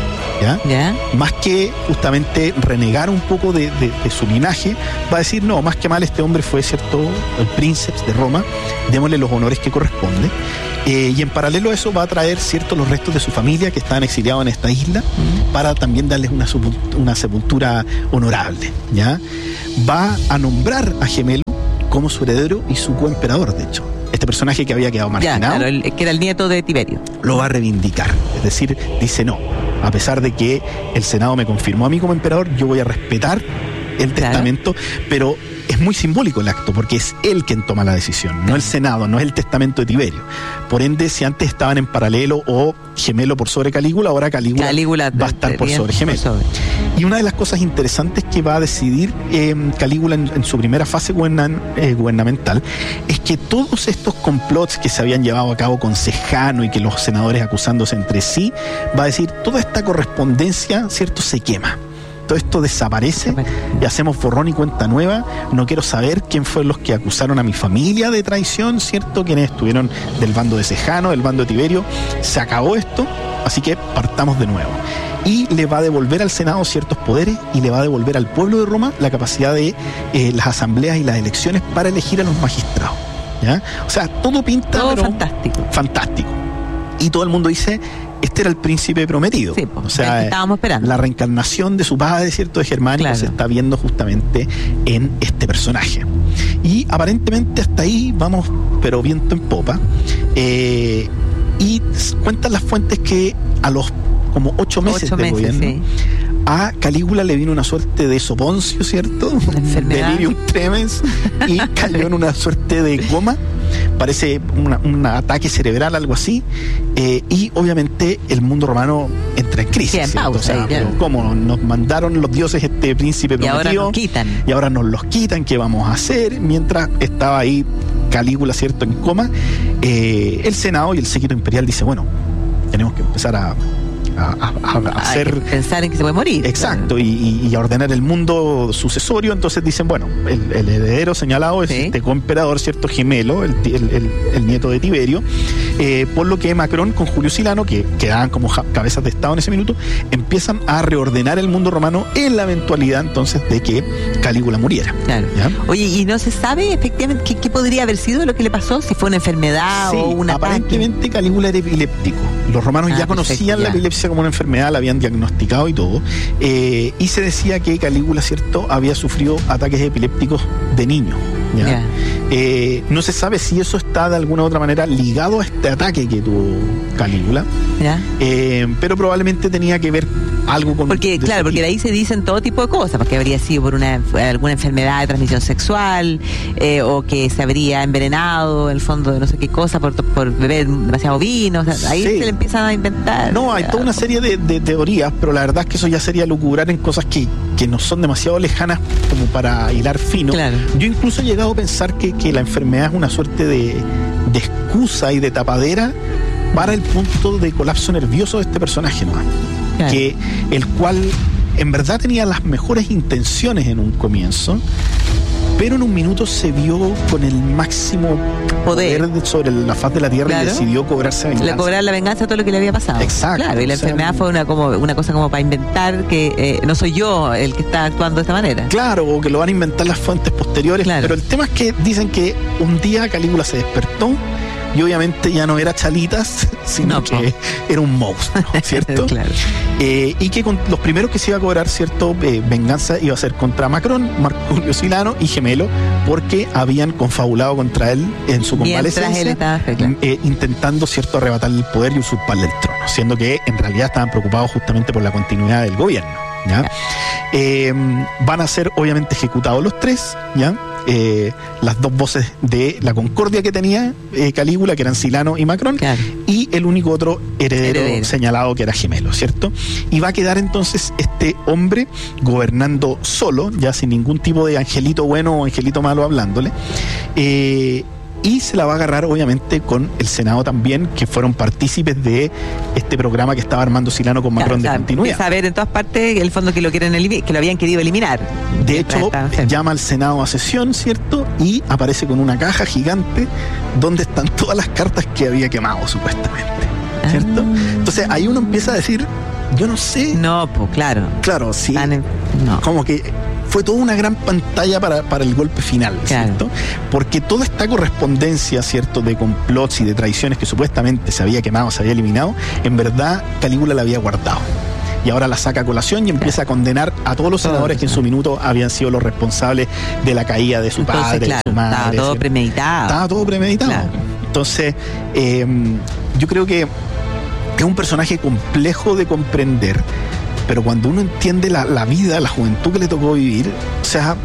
¿ya? ¿Ya? Más que justamente renegar un poco de, de, de su linaje, va a decir, no, más que mal este hombre fue, cierto, el príncipe de Roma, démosle los honores que corresponde. Eh, y en paralelo a eso va a traer, cierto, los restos de su familia que estaban exiliados en esta isla, mm. para también darles una, una sepultura honorable, ¿ya? Va a nombrar a Gemelo como su heredero y su coemperador, de hecho. Este personaje que había quedado marginado, ya, claro, el, que era el nieto de Tiberio, lo va a reivindicar. Es decir, dice, no, a pesar de que el Senado me confirmó a mí como emperador, yo voy a respetar el claro. testamento, pero es muy simbólico el acto, porque es él quien toma la decisión, no el Senado, no es el testamento de Tiberio. Por ende, si antes estaban en paralelo o Gemelo por sobre Calígula, ahora Calígula, Calígula va a estar por sobre Gemelo. Por sobre. Y una de las cosas interesantes que va a decidir eh, Calígula en, en su primera fase gubernan, eh, gubernamental es que todos estos complots que se habían llevado a cabo con Sejano y que los senadores acusándose entre sí, va a decir, toda esta correspondencia, ¿cierto?, se quema. Todo esto desaparece y hacemos borrón y cuenta nueva. No quiero saber quién fueron los que acusaron a mi familia de traición, ¿cierto? Quienes estuvieron del bando de Sejano, del bando de Tiberio. Se acabó esto, así que partamos de nuevo. Y le va a devolver al Senado ciertos poderes y le va a devolver al pueblo de Roma la capacidad de eh, las asambleas y las elecciones para elegir a los magistrados, ¿ya? O sea, todo pinta... Todo pero fantástico. Fantástico. Y todo el mundo dice... Este era el príncipe prometido. Sí, pues, o sea, el que estábamos esperando. La reencarnación de su padre, ¿cierto?, de Germánico, claro. se está viendo justamente en este personaje. Y aparentemente hasta ahí vamos, pero viento en popa. Eh, y cuentan las fuentes que a los como ocho meses ocho de meses, gobierno, sí. a Calígula le vino una suerte de soponcio, ¿cierto? Delirium tremens, y cayó en una suerte de coma. Parece una, un ataque cerebral, algo así, eh, y obviamente el mundo romano entra en crisis. Sí, en pausa, o sea, pero ¿cómo? Nos mandaron los dioses este príncipe prometido, y ahora nos quitan. Y ahora nos los quitan, ¿qué vamos a hacer? Mientras estaba ahí Calígula, ¿cierto?, en coma, eh, el Senado y el séquito imperial dice, bueno, tenemos que empezar a A, a, a hacer, pensar en que se puede morir. Exacto, y, y a ordenar el mundo sucesorio. Entonces dicen, bueno, el, el heredero señalado es ¿sí? este coemperador, ¿cierto?, Gemelo, el, el, el, el nieto de Tiberio, eh, por lo que Macrón con Julio Silano, que quedaban como ja, cabezas de estado en ese minuto, empiezan a reordenar el mundo romano en la eventualidad entonces de que Calígula muriera. Claro. ¿Ya? Oye, ¿y no se sabe efectivamente qué, qué podría haber sido lo que le pasó? Si fue una enfermedad sí, o una aparentemente Calígula era epiléptico. Los romanos ah, ya perfecto, conocían ya. la epilepsia como una enfermedad, la habían diagnosticado y todo, eh, y se decía que Calígula, ¿cierto?, había sufrido ataques epilépticos de niño, ¿ya? Yeah. Eh, no se sabe si eso está de alguna u otra manera ligado a este ataque que tuvo Calígula, yeah. eh, pero probablemente tenía que ver algo con... Porque, claro, porque de ahí se dicen todo tipo de cosas, porque habría sido por una alguna enfermedad de transmisión sexual, eh, o que se habría envenenado, en el fondo de no sé qué cosa, por, por beber demasiado vino, o sea, ahí sí. se le empiezan a inventar. No, hay toda una serie de, de teorías, pero la verdad es que eso ya sería lucurar en cosas que, que no son demasiado lejanas como para hilar fino. Claro. Yo incluso he llegado a pensar que, que la enfermedad es una suerte de, de excusa y de tapadera para el punto de colapso nervioso de este personaje, ¿no? Claro. Que el cual en verdad tenía las mejores intenciones en un comienzo, pero en un minuto se vio con el máximo poder, poder sobre la faz de la tierra, claro. y decidió cobrarse venganza. Le cobrar la venganza de todo lo que le había pasado. Exacto. Claro, y la o sea, enfermedad fue una como una cosa como para inventar que eh, no soy yo el que está actuando de esta manera. Claro, o que lo van a inventar las fuentes posteriores. Claro. Pero el tema es que dicen que un día Calígula se despertó y obviamente ya no era Chalitas, sino no, que no. era un monstruo, ¿cierto? Claro. Eh, y que con los primeros que se iba a cobrar, ¿cierto?, eh, venganza iba a ser contra Macrón, Marco Julio Silano y Gemelo, porque habían confabulado contra él en su convalecencia, él estaba, claro. eh, intentando, ¿cierto?, arrebatarle el poder y usurparle el trono, siendo que en realidad estaban preocupados justamente por la continuidad del gobierno, ¿ya? Claro. Eh, van a ser obviamente ejecutados los tres, ¿ya? Eh, las dos voces de la concordia que tenía eh, Calígula, que eran Silano y Macrón, claro. y el único otro heredero, heredero señalado, que era Gemelo, ¿cierto? Y va a quedar entonces este hombre gobernando solo, ya sin ningún tipo de angelito bueno o angelito malo hablándole, eh, y se la va a agarrar obviamente con el Senado también, que fueron partícipes de este programa que estaba armando Silano con Macrón, claro, de continuidad. Saber en todas partes el fondo que lo quieren elimi- que lo habían querido eliminar. De hecho, llama al Senado a sesión, ¿cierto? Y aparece con una caja gigante donde están todas las cartas que había quemado supuestamente, ¿cierto? Ah. Entonces ahí uno empieza a decir, yo no sé. No, pues claro. Claro, sí. En, no. Como que fue toda una gran pantalla para, para el golpe final, claro. ¿cierto? Porque toda esta correspondencia, ¿cierto?, de complots y de traiciones que supuestamente se había quemado, se había eliminado, en verdad Calígula la había guardado. Y ahora la saca a colación y empieza a condenar a todos los senadores que en su minuto habían sido los responsables de la caída de su Entonces, padre, claro, de su madre. Estaba todo ¿cierto? premeditado. Estaba todo premeditado. Claro. Entonces, eh, yo creo que es un personaje complejo de comprender, pero cuando uno entiende la, la vida, la juventud que le tocó vivir, o sea,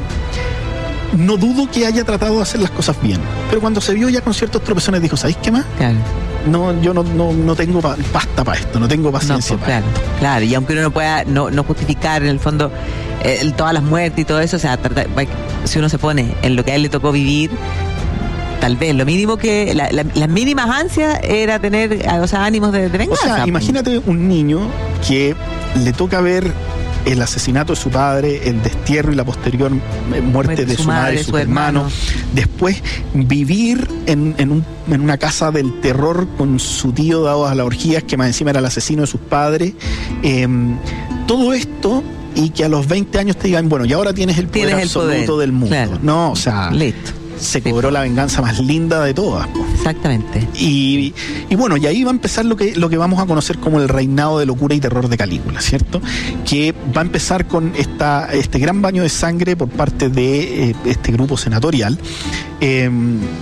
no dudo que haya tratado de hacer las cosas bien, pero cuando se vio ya con ciertos tropezones dijo, ¿sabéis qué más? Claro. No, yo no, no, no tengo pa- pasta para esto, no tengo paciencia no, pues, para claro, esto. Claro, y aunque uno no pueda no, no justificar en el fondo eh, todas las muertes y todo eso, o sea, trata, si uno se pone en lo que a él le tocó vivir, tal vez lo mínimo que, la, la, las mínimas ansias era tener, o sea, ánimos de, de O venganza. sea, imagínate un niño que le toca ver el asesinato de su padre, el destierro y la posterior muerte de su, su madre y su, su hermano. hermano. Después vivir en, en, un, en una casa del terror con su tío dado a las orgías, que más encima era el asesino de sus padres. Eh, todo esto, y que a los veinte años te digan, bueno, y ahora tienes el poder tienes absoluto el poder. del mundo. Claro. No, o sea, listo. Se cobró sí. la venganza más linda de todas. Exactamente. Y, y bueno, y ahí va a empezar lo que, lo que vamos a conocer como el reinado de locura y terror de Calígula, ¿cierto? Que va a empezar con esta, este gran baño de sangre por parte de eh, este grupo senatorial. Eh,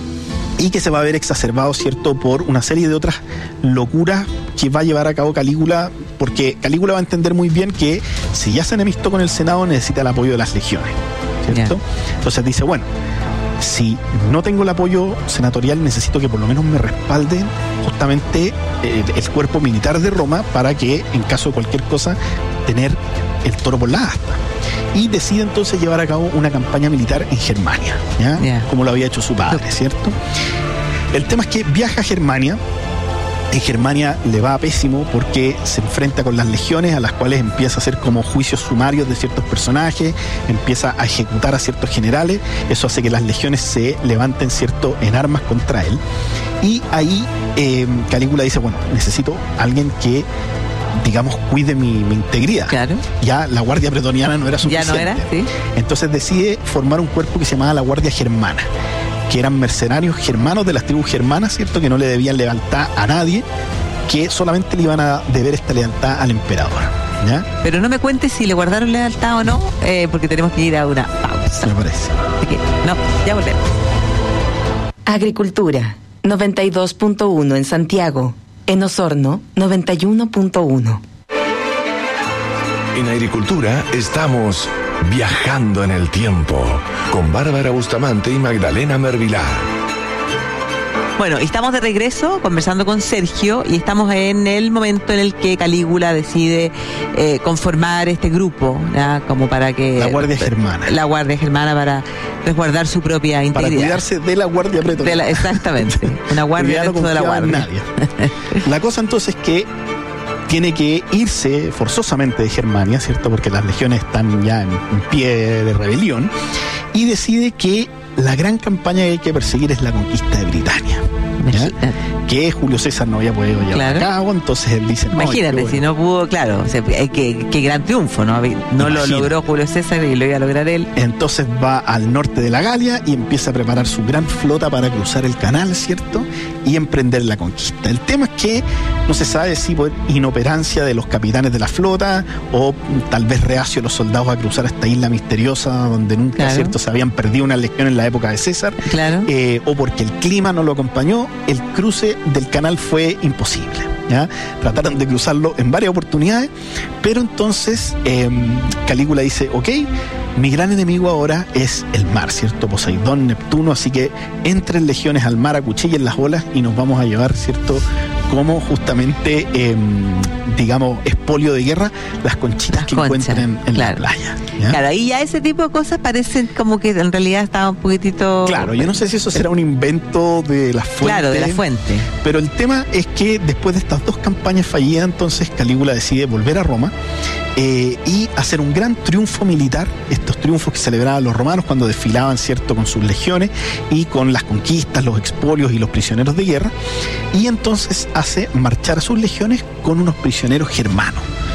y que se va a ver exacerbado, ¿cierto?, por una serie de otras locuras que va a llevar a cabo Calígula, porque Calígula va a entender muy bien que si ya se enemistó con el Senado, necesita el apoyo de las legiones, ¿cierto? Yeah. Entonces dice, bueno, si no tengo el apoyo senatorial, necesito que por lo menos me respalden justamente eh, el cuerpo militar de Roma para que, en caso de cualquier cosa, tener el toro por la asta. Y decide entonces llevar a cabo una campaña militar en Germania, ¿ya? Yeah. Como lo había hecho su padre, ¿cierto? El tema es que viaja a Germania. En Germania le va pésimo porque se enfrenta con las legiones, a las cuales empieza a hacer como juicios sumarios de ciertos personajes, empieza a ejecutar a ciertos generales. Eso hace que las legiones se levanten, ¿cierto?, en armas contra él. Y ahí eh, Calígula dice, bueno, necesito a alguien que, digamos, cuide mi, mi integridad. Claro. Ya la Guardia Pretoriana no era suficiente. Ya no era, sí. Entonces decide formar un cuerpo que se llamaba la Guardia Germana, que eran mercenarios germanos de las tribus germanas, ¿cierto?, que no le debían lealtad a nadie, que solamente le iban a deber esta lealtad al emperador, ¿ya? Pero no me cuentes si le guardaron lealtad o no, eh, porque tenemos que ir a una pausa. Me parece. Así que, no, ya volvemos. Agricultura, noventa y dos punto uno en Santiago. En Osorno, noventa y uno punto uno. En Agricultura estamos viajando en el tiempo con Bárbara Bustamante y Magdalena Mervilá. Bueno, estamos de regreso conversando con Sergio y estamos en el momento en el que Calígula decide eh, conformar este grupo, ¿ya? Como para que... La Guardia Germana. La Guardia Germana para resguardar su propia integridad. Para cuidarse de la Guardia Pretoriana. De la, exactamente. Una guardia dentro no de la Guardia. Nadie. La cosa entonces es que tiene que irse forzosamente de Germania, ¿cierto? Porque las legiones están ya en, en pie de rebelión, y decide que la gran campaña que hay que perseguir es la conquista de Britania, ¿ya? Que Julio César no había podido llevar claro. a cabo, entonces él dice... No, Imagínate, bueno. si no pudo, claro, o sea, qué, qué gran triunfo, ¿no? No Imagínate. Lo logró Julio César y lo iba a lograr él. Entonces va al norte de la Galia y empieza a preparar su gran flota para cruzar el canal, ¿cierto? Y emprender la conquista. El tema es que no se sabe si por inoperancia de los capitanes de la flota o tal vez reacio los soldados a cruzar esta isla misteriosa donde nunca, claro. ¿cierto?, se habían perdido una legión en la época de César, claro. eh, o porque el clima no lo acompañó, el cruce del canal fue imposible, ¿ya? Trataron de cruzarlo en varias oportunidades, pero entonces eh, Calígula dice, ok, mi gran enemigo ahora es el mar, ¿cierto? Poseidón, Neptuno, así que entren legiones al mar, acuchillen las olas y nos vamos a llevar, ¿cierto?, como justamente, eh, digamos, espolio de guerra, las conchitas las que conchas, encuentren en claro. la playa, ¿ya? Claro, y ya ese tipo de cosas parecen como que en realidad estaba un poquitito... Claro, yo no sé si eso será un invento de la fuente. Claro, de la fuente. Pero el tema es que después de estas dos campañas fallidas, entonces Calígula decide volver a Roma eh, y hacer un gran triunfo militar, estos triunfos que celebraban los romanos cuando desfilaban, ¿cierto?, con sus legiones y con las conquistas, los expolios y los prisioneros de guerra, y entonces hace marchar a sus legiones con unos prisioneros germanos,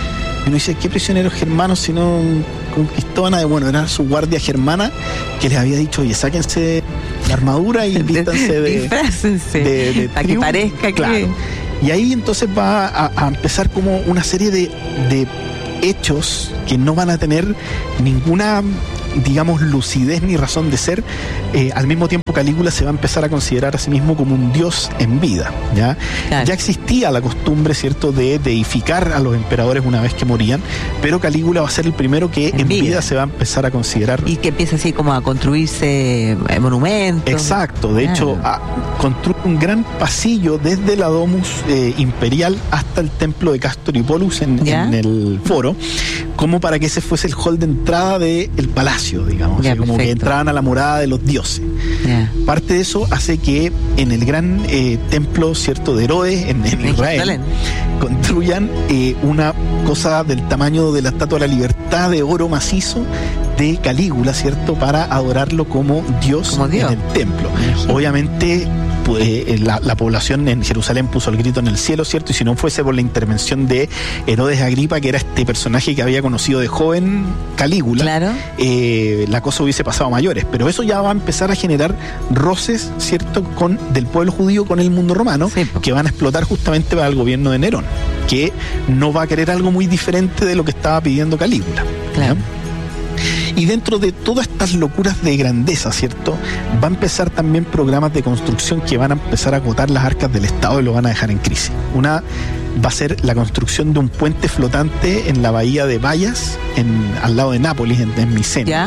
Y uno dice, ¿qué prisioneros germanos si no conquistó a nadie? Bueno, era su guardia germana que les había dicho, oye, sáquense la armadura y vístanse de... Disfrácense, de, de para que parezca claro. que... Y ahí entonces va a, a empezar como una serie de, de hechos que no van a tener ninguna, digamos, lucidez ni razón de ser. Eh, al mismo tiempo, Calígula se va a empezar a considerar a sí mismo como un dios en vida, ¿ya? Claro. Ya existía la costumbre, ¿cierto?, de deificar a los emperadores una vez que morían, pero Calígula va a ser el primero que en, en vida. vida se va a empezar a considerar... Y que empieza así como a construirse monumentos. Exacto, de claro. hecho, a, construye un gran pasillo desde la Domus eh, Imperial hasta el templo de Castor y Pollux en, en el foro, como para que ese fuese el hall de entrada del palacio, digamos, ya, como que entraban a la morada de los dioses. Ya. Parte de eso hace que en el gran eh, templo, cierto, de Herodes, en, en Israel, construyan eh, una cosa del tamaño de la Estatua de la Libertad de oro macizo de Calígula, cierto, para adorarlo como Dios, como Dios. En el templo. Obviamente, pues, la, la población en Jerusalén puso el grito en el cielo, cierto, y si no fuese por la intervención de Herodes Agripa, que era este personaje que había conocido de joven Calígula, claro. eh, la cosa hubiese pasado a mayores. Pero eso ya va a empezar a generar roces, cierto, con del pueblo judío con el mundo romano, sí, que van a explotar justamente para el gobierno de Nerón, que no va a querer algo muy diferente de lo que estaba pidiendo Calígula. Claro. ¿Ya? Y dentro de todas estas locuras de grandeza, ¿cierto?, va a empezar también programas de construcción que van a empezar a agotar las arcas del Estado y lo van a dejar en crisis. Una va a ser la construcción de un puente flotante en la bahía de Bayas, en, al lado de Nápoles, en, en Micenas,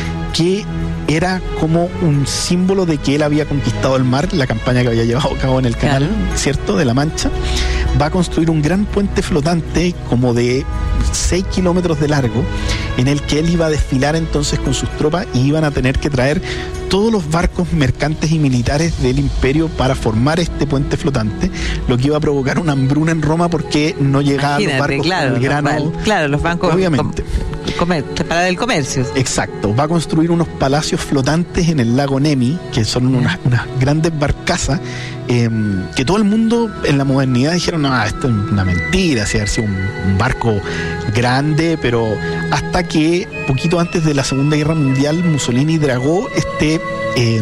que era como un símbolo de que él había conquistado el mar, la campaña que había llevado a cabo en el canal, claro. ¿cierto?, de la Mancha. Va a construir un gran puente flotante como de seis kilómetros de largo, en el que él iba a desfilar entonces con sus tropas y iban a tener que traer todos los barcos mercantes y militares del imperio para formar este puente flotante, lo que iba a provocar una hambruna en Roma porque no llegaban Imagínate, los barcos claro, con el grano. Los, claro, los bancos obviamente. Comer, para el comercio. Exacto. Va a construir unos palacios flotantes en el lago Nemi, que son unas, unas grandes barcazas eh, que todo el mundo en la modernidad dijeron, no, esto es una mentira, si haber sido un, un barco grande, pero hasta que poquito antes de la Segunda Guerra Mundial Mussolini dragó este eh,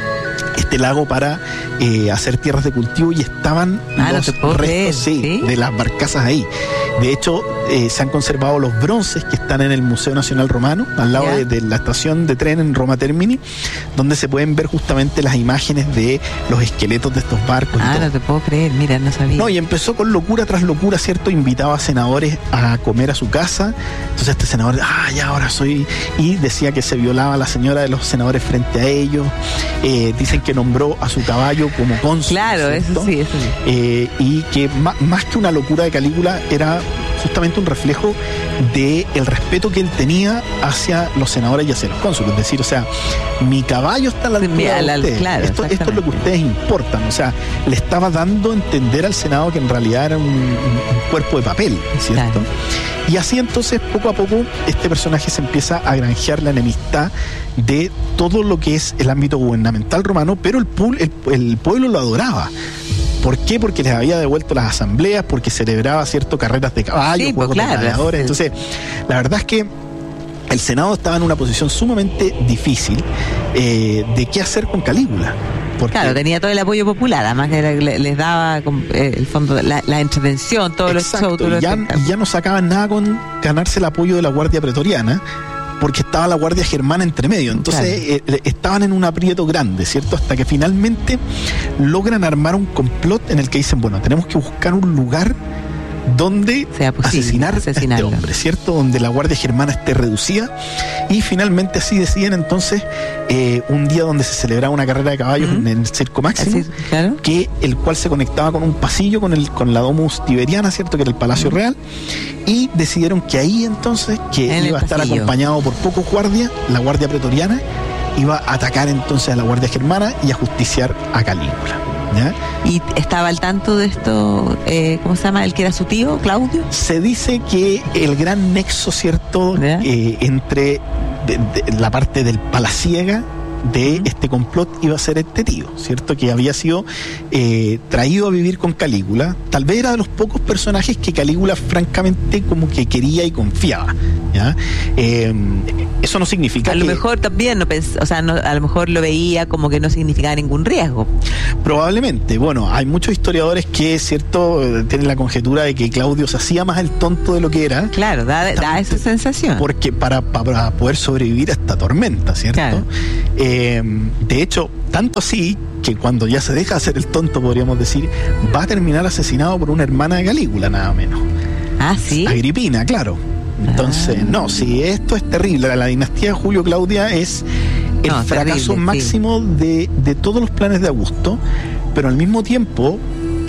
este lago para eh, hacer tierras de cultivo y estaban ah, los no restos sí, ¿sí? de las barcazas ahí. De hecho, eh, se han conservado los bronces que están en el Museo Nacional Romano, al lado de, de la estación de tren en Roma Termini, donde se pueden ver justamente las imágenes de los esqueletos de estos barcos. Ah, y todo. No te puedo creer, mira, no sabía. No, y empezó con locura tras locura, ¿cierto? Invitaba a senadores a comer a su casa. Entonces este senador, ah, ya ahora soy... Y decía que se violaba a la señora de los senadores frente a ellos. Eh, dicen que nombró a su caballo como cónsul. Claro, ¿cierto? Eso sí, eso sí. Eh, y que más, más que una locura de Calígula, era justamente un reflejo de el respeto que él tenía hacia los senadores y hacia los cónsules. Es decir, o sea, mi caballo está a la altura de ustedes. Claro, esto, esto es lo que ustedes importan. O sea, le estaba dando a entender al Senado que en realidad era un, un, un cuerpo de papel, ¿cierto? Claro. Y así entonces, poco a poco, este personaje se empieza a granjear la enemistad de todo lo que es el ámbito gubernamental romano, pero el, el, el pueblo lo adoraba. ¿Por qué? Porque les había devuelto las asambleas, porque celebraba, cierto, carreras de caballos, sí, juegos pues, claro, de gladiadores. Entonces, la verdad es que el Senado estaba en una posición sumamente difícil eh, de qué hacer con Calígula. Porque, claro, tenía todo el apoyo popular, además que le, les daba eh, el fondo, la, la entretención, todos exacto, los shows. Ya, ya no sacaban nada con ganarse el apoyo de la Guardia Pretoriana, porque estaba la Guardia Germana entre medio. Entonces claro. eh, estaban en un aprieto grande, ¿cierto? Hasta que finalmente logran armar un complot en el que dicen, bueno, tenemos que buscar un lugar donde sea posible, asesinar a este hombre, ¿cierto? Donde la Guardia Germana esté reducida. Y finalmente así deciden entonces eh, un día donde se celebraba una carrera de caballos uh-huh. en el Circo Máximo, así, claro. que el cual se conectaba con un pasillo con el con la Domus Tiberiana, ¿cierto? Que era el Palacio uh-huh. Real. Y decidieron que ahí entonces, que en iba a estar pasillo. acompañado por pocos guardias, la Guardia Pretoriana iba a atacar entonces a la Guardia Germana y a justiciar a Calígula. ¿Ya? ¿Y estaba al tanto de esto, eh, cómo se llama, el que era su tío, Claudio? Se dice que el gran nexo, ¿cierto?, eh, entre de, de, la parte del Palaciega de este complot iba a ser este tío, ¿cierto? Que había sido eh, traído a vivir con Calígula. Tal vez era de los pocos personajes que Calígula francamente como que quería y confiaba, ¿ya? Eh, eso no significa a que... lo mejor también, no pens- o sea, no, a lo mejor lo veía como que no significaba ningún riesgo. Probablemente. Bueno, hay muchos historiadores que, ¿cierto?, tienen la conjetura de que Claudio se hacía más el tonto de lo que era. Claro, da, da esa sensación. Porque para, para poder sobrevivir a esta tormenta, ¿cierto? Claro. Eh, de hecho, tanto así que cuando ya se deja hacer el tonto, podríamos decir, va a terminar asesinado por una hermana de Calígula, nada menos. Ah, sí. Agripina, claro. Entonces, Ah. no, sí, esto es terrible. La, la dinastía de Julio Claudia es el No, fracaso terrible, máximo sí. de, de todos los planes de Augusto, pero al mismo tiempo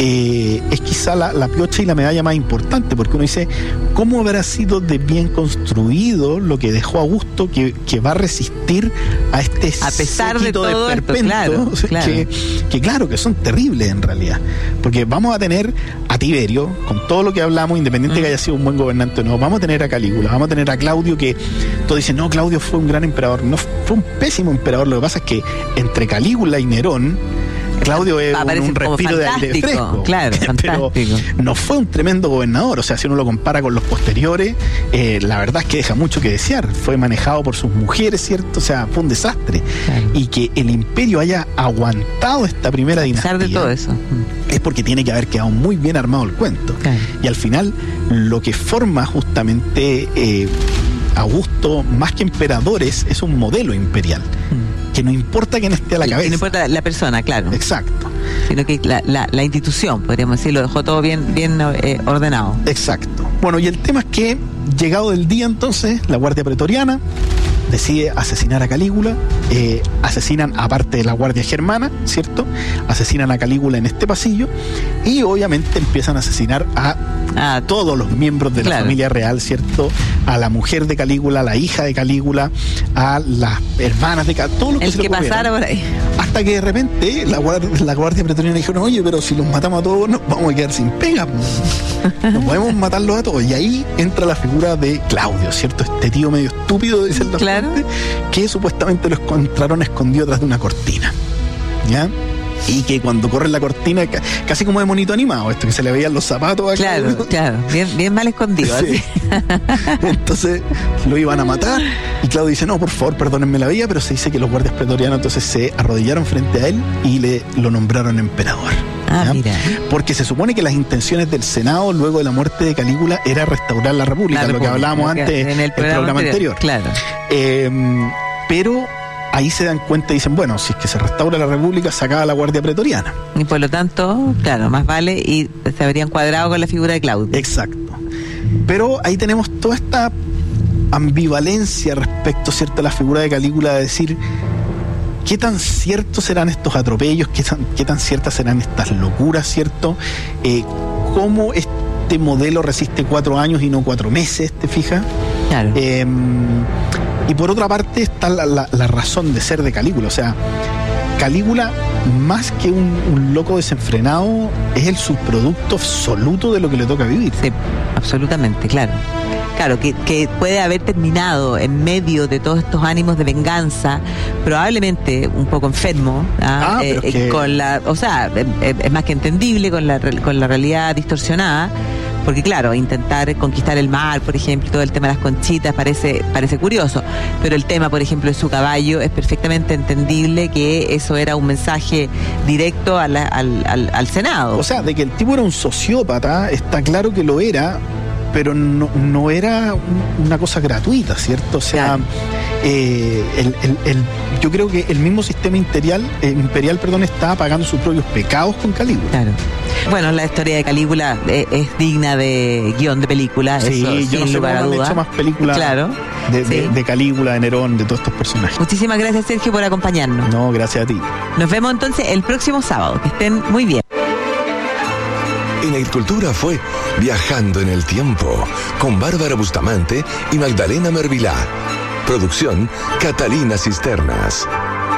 eh, es quizá la, la piocha y la medalla más importante, porque uno dice, ¿cómo habrá sido de bien construido lo que dejó Augusto que, que va a resistir a este A pesar de séquito todo esto, claro, claro. Que, que claro, que son terribles en realidad, porque vamos a tener a Tiberio, con todo lo que hablamos, independiente Mm. que haya sido un buen gobernante o no, vamos a tener a Calígula, vamos a tener a Claudio, que todos dicen, no, Claudio fue un gran emperador. No, fue un pésimo emperador. Lo que pasa es que entre Calígula y Nerón, Claudio es un, Aparece un como respiro de aire fantástico, fresco. claro, Pero fantástico. no fue un tremendo gobernador. O sea, si uno lo compara con los posteriores, eh, la verdad es que deja mucho que desear. Fue manejado por sus mujeres, ¿cierto? O sea, fue un desastre. Claro. Y que el imperio haya aguantado esta primera A dinastía pesar de todo eso. Mm. es porque tiene que haber quedado muy bien armado el cuento. Claro. Y al final, lo que forma justamente eh, Augusto, más que emperadores, es un modelo imperial. Mm. Que no importa quién esté a la Y- y cabeza. no importa la persona, claro. Exacto, Sino que la, la, la institución, podríamos decir, lo dejó todo bien, bien eh, ordenado. exacto. Bueno, y el tema es que, llegado el día entonces, la Guardia Pretoriana decide asesinar a Calígula, eh, asesinan, aparte de la Guardia Germana, ¿cierto? Asesinan a Calígula en este pasillo y obviamente empiezan a asesinar a Ah, todos los miembros de la Claro. familia real, ¿cierto? A la mujer de Calígula, a la hija de Calígula, a las hermanas de Calígula, todos los que el se le que ocurriera. pasara por ahí. Hasta que de repente la guardia, la guardia pretoriana dijeron, oye, pero si los matamos a todos, nos vamos a quedar sin pega. No podemos matarlos a todos. Y ahí entra la figura de Claudio, ¿cierto? Este tío medio estúpido, dicen los Claro. fuentes, que supuestamente lo encontraron escondido atrás de una cortina. ¿Ya? Y que cuando corre la cortina, ca- casi como de monito animado, esto que se le veían los zapatos a Claro, Claudio. claro. Bien, bien mal escondido. Sí. Así. Entonces lo iban a matar y Claudio dice, no, por favor, perdónenme la vida, pero se dice que los guardias pretorianos entonces se arrodillaron frente a él y le lo nombraron emperador. Ah, ¿ya? mira. Porque se supone que las intenciones del Senado luego de la muerte de Calígula era restaurar la República, La lo que República, hablábamos lo que- antes en el programa anterior, claro. Eh, pero ahí se dan cuenta y dicen, bueno, si es que se restaura la República, se acaba la Guardia Pretoriana. Y por lo tanto, claro, más vale y se habrían cuadrado con la figura de Claudio. Exacto. Pero ahí tenemos toda esta ambivalencia respecto, ¿cierto?, a la figura de Calígula, de decir, ¿qué tan ciertos serán estos atropellos? ¿Qué tan, qué tan ciertas serán estas locuras, ¿cierto? Eh, ¿Cómo este modelo resiste cuatro años y no cuatro meses, te fijas? Claro. Eh, y por otra parte está la, la- la razón de ser de Calígula. O sea, Calígula, más que un, un loco desenfrenado, es el subproducto absoluto de lo que le toca vivir. Sí, absolutamente, claro. Claro, que, que puede haber terminado en medio de todos estos ánimos de venganza, probablemente un poco enfermo, ¿ah? Ah, pero Eh, es que- con la, o sea, es, es más que entendible con la, re- con la realidad distorsionada, porque claro, intentar conquistar el mar, por ejemplo, y todo el tema de las conchitas parece, parece curioso, pero el tema, por ejemplo, de su caballo, es perfectamente entendible que eso era un mensaje directo a la- al, al, al Senado. O sea, de que el tipo era un sociópata, está claro que lo era, pero no, no era un- una cosa gratuita, ¿cierto? O sea, Claro. eh, el, el- el- yo creo que el mismo sistema imperial, eh, imperial perdón, estaba pagando sus propios pecados con Calígula. Claro. Bueno, la historia de Calígula es, es digna de guión de película, Sí, eso, yo sin no sé lugar a cómo han dudas. hecho más películas Claro. de, de- Sí. de Calígula, de Nerón, de todos estos personajes. Muchísimas gracias, Sergio, por acompañarnos. No, gracias a ti. Nos vemos entonces el próximo sábado. Que estén muy bien. En Agricultura fue Viajando en el Tiempo con Bárbara Bustamante y Magdalena Mervilá. Producción Catalina Cisternas.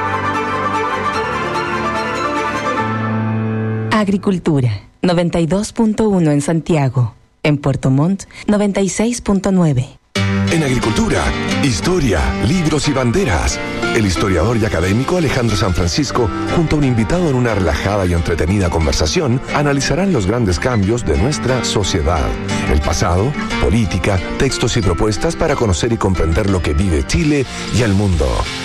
Agricultura, noventa y dos punto uno en Santiago. En Puerto Montt, noventa y seis punto nueve. En agricultura, historia, libros y banderas. El historiador y académico Alejandro San Francisco, junto a un invitado en una relajada y entretenida conversación, analizarán los grandes cambios de nuestra sociedad. El pasado, política, textos y propuestas para conocer y comprender lo que vive Chile y el mundo.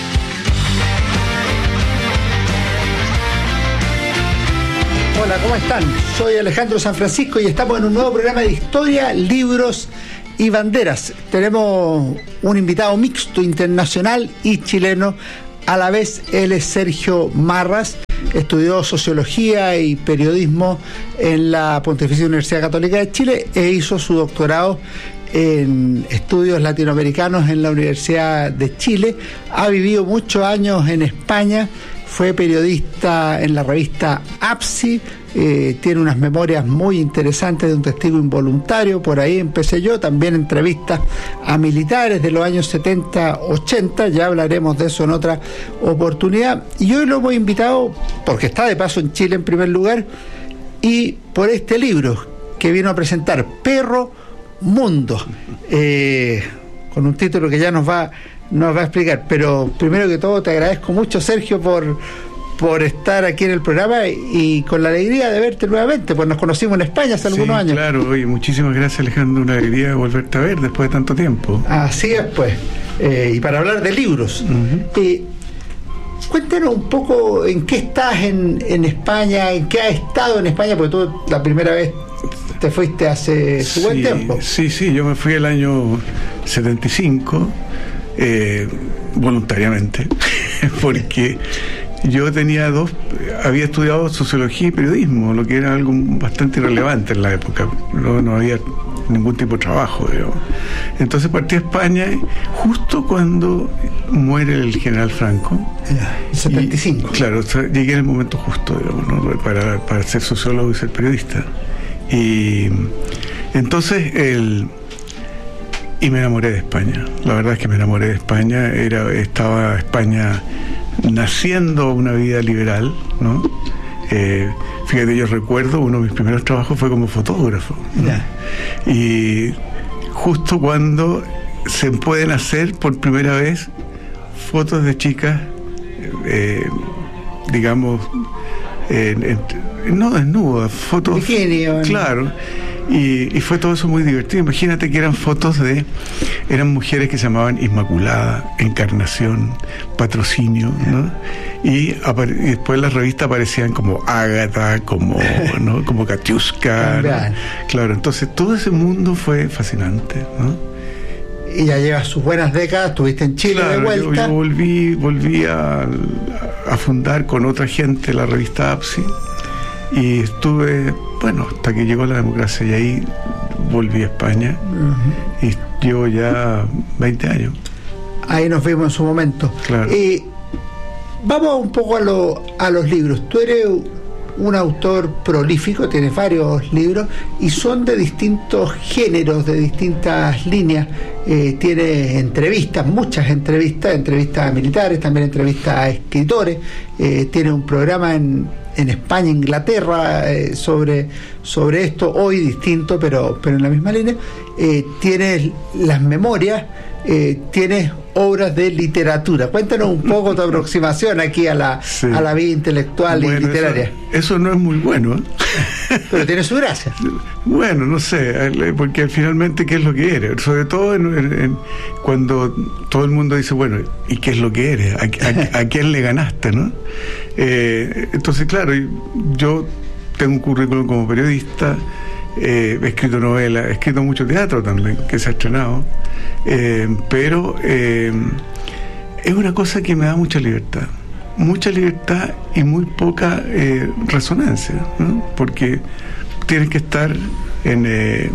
Hola, ¿cómo están? Soy Alejandro San Francisco y estamos en un nuevo programa de historia, libros y banderas. Tenemos un invitado mixto, internacional y chileno. A la vez, él es Sergio Marras, estudió sociología y periodismo en la Pontificia Universidad Católica de Chile e hizo su doctorado en estudios latinoamericanos en la Universidad de Chile. Ha vivido muchos años en España. Fue periodista en la revista A P S I, eh, tiene unas memorias muy interesantes de un testigo involuntario, por ahí empecé yo, también entrevistas a militares de los años setenta, ochenta, ya hablaremos de eso en otra oportunidad. Y hoy lo hemos invitado, porque está de paso en Chile en primer lugar, y por este libro que vino a presentar, Perro Mundo, eh, con un título que ya nos va... nos va a explicar, pero primero que todo te agradezco mucho, Sergio, por, por estar aquí en el programa y, y con la alegría de verte nuevamente, pues nos conocimos en España hace algunos sí, años. Claro, oye, muchísimas gracias, Alejandro, una alegría de volverte a ver después de tanto tiempo. Así es, pues, eh, y para hablar de libros. Uh-huh. eh, cuéntanos un poco en qué estás en, en España, en qué has estado en España, porque tú la primera vez te fuiste hace su sí, buen tiempo. Sí, sí, yo me fui el año setenta y cinco, Eh, voluntariamente, porque yo tenía dos, había estudiado sociología y periodismo, lo que era algo bastante irrelevante en la época, no, no había ningún tipo de trabajo, digamos. Entonces partí a España justo cuando muere el general Franco. setenta y cinco. Y, claro, o sea, llegué en el momento justo, digamos, ¿no? para, para ser sociólogo y ser periodista. Y entonces el Y me enamoré de España. La verdad es que me enamoré de España. Era, estaba España naciendo una vida liberal, ¿no? Eh, fíjate, yo recuerdo, uno de mis primeros trabajos fue como fotógrafo, ¿no? Yeah. Y justo cuando se pueden hacer por primera vez fotos de chicas, eh, digamos, eh, eh, no desnudas, fotos... Bikini, claro. Y, y fue todo eso muy divertido. Imagínate que eran fotos de, eran mujeres que se llamaban Inmaculada, Encarnación, Patrocinio, ¿no? Y, apare, y después en las revistas aparecían como Ágata, como, ¿no? como Katiuska, ¿no? Claro, entonces todo ese mundo fue fascinante, ¿no? Y ya llevas sus buenas décadas, estuviste en Chile, claro, de vuelta. Yo, yo volví, volví a, a fundar con otra gente la revista A P S I y estuve, bueno, hasta que llegó la democracia, y ahí volví a España. Uh-huh. Y llevo ya veinte años. Ahí nos vimos en su momento. Claro. Eh, vamos un poco a, lo, a los libros. Tú eres un autor prolífico, tienes varios libros y son de distintos géneros, de distintas líneas. Eh, tienes entrevistas, muchas entrevistas, entrevistas a militares, también entrevistas a escritores. Eh, tienes un programa en, en España, Inglaterra, eh, sobre, sobre esto, hoy distinto, pero, pero en la misma línea. Eh, tienes las memorias, eh, tienes obras de literatura. Cuéntanos un poco tu aproximación aquí a la, sí. a la vida intelectual bueno, y literaria. Eso, eso no es muy bueno, ¿eh? Pero tiene su gracia. Bueno, no sé, porque finalmente, ¿qué es lo que eres? Sobre todo en, en, en, cuando todo el mundo dice, bueno, ¿y qué es lo que eres? ¿A, a, a quién le ganaste, no? Eh, entonces, claro, yo tengo un currículum como periodista, eh, he escrito novelas, he escrito mucho teatro también, que se ha estrenado, eh, pero eh, es una cosa que me da mucha libertad. Mucha libertad y muy poca eh, resonancia, ¿no? Porque tienes que estar en eh,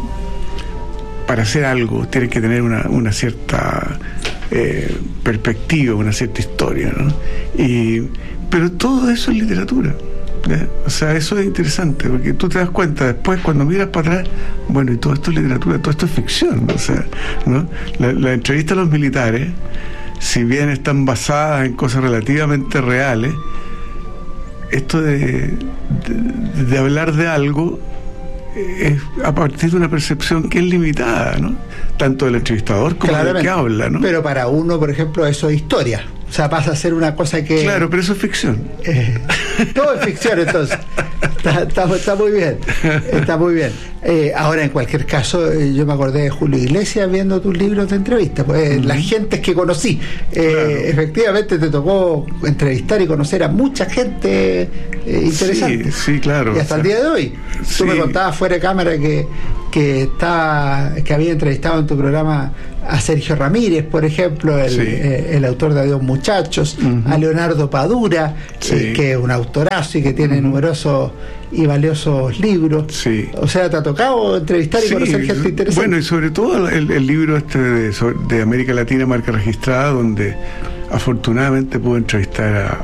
para hacer algo, tienes que tener una, una cierta eh, perspectiva, una cierta historia, ¿no? Y, pero todo eso es literatura, ¿ya? O sea, eso es interesante, porque tú te das cuenta después cuando miras para atrás, bueno, y todo esto es literatura, todo esto es ficción, o sea, ¿no? La, la entrevista a los militares, si bien están basadas en cosas relativamente reales, esto de, de, de hablar de algo es a partir de una percepción que es limitada, ¿no? Tanto del entrevistador como del que habla, ¿no? Pero para uno, por ejemplo, eso es historia. O sea, pasa a ser una cosa que... Claro, pero eso es ficción. Eh, todo es ficción, entonces. Está, está, está muy bien. Está muy bien. Eh, ahora, en cualquier caso, eh, yo me acordé de Julio Iglesias viendo tus libros de entrevista. Pues uh-huh. Las gentes que conocí. Eh, claro. Efectivamente, te tocó entrevistar y conocer a mucha gente eh, interesante. Sí, sí, claro. Y hasta o sea, el día de hoy. Sí. Tú me contabas fuera de cámara que, que, está, que había entrevistado en tu programa a Sergio Ramírez, por ejemplo, el, sí. eh, el autor de Adiós Muchachos, uh-huh. a Leonardo Padura, sí. eh, que es un autorazo y que tiene uh-huh. numerosos y valiosos libros. Sí. O sea, te ha tocado entrevistar y sí. conocer gente interesante. Bueno, y sobre todo el, el libro este de, de América Latina, Marca Registrada, donde afortunadamente pude entrevistar a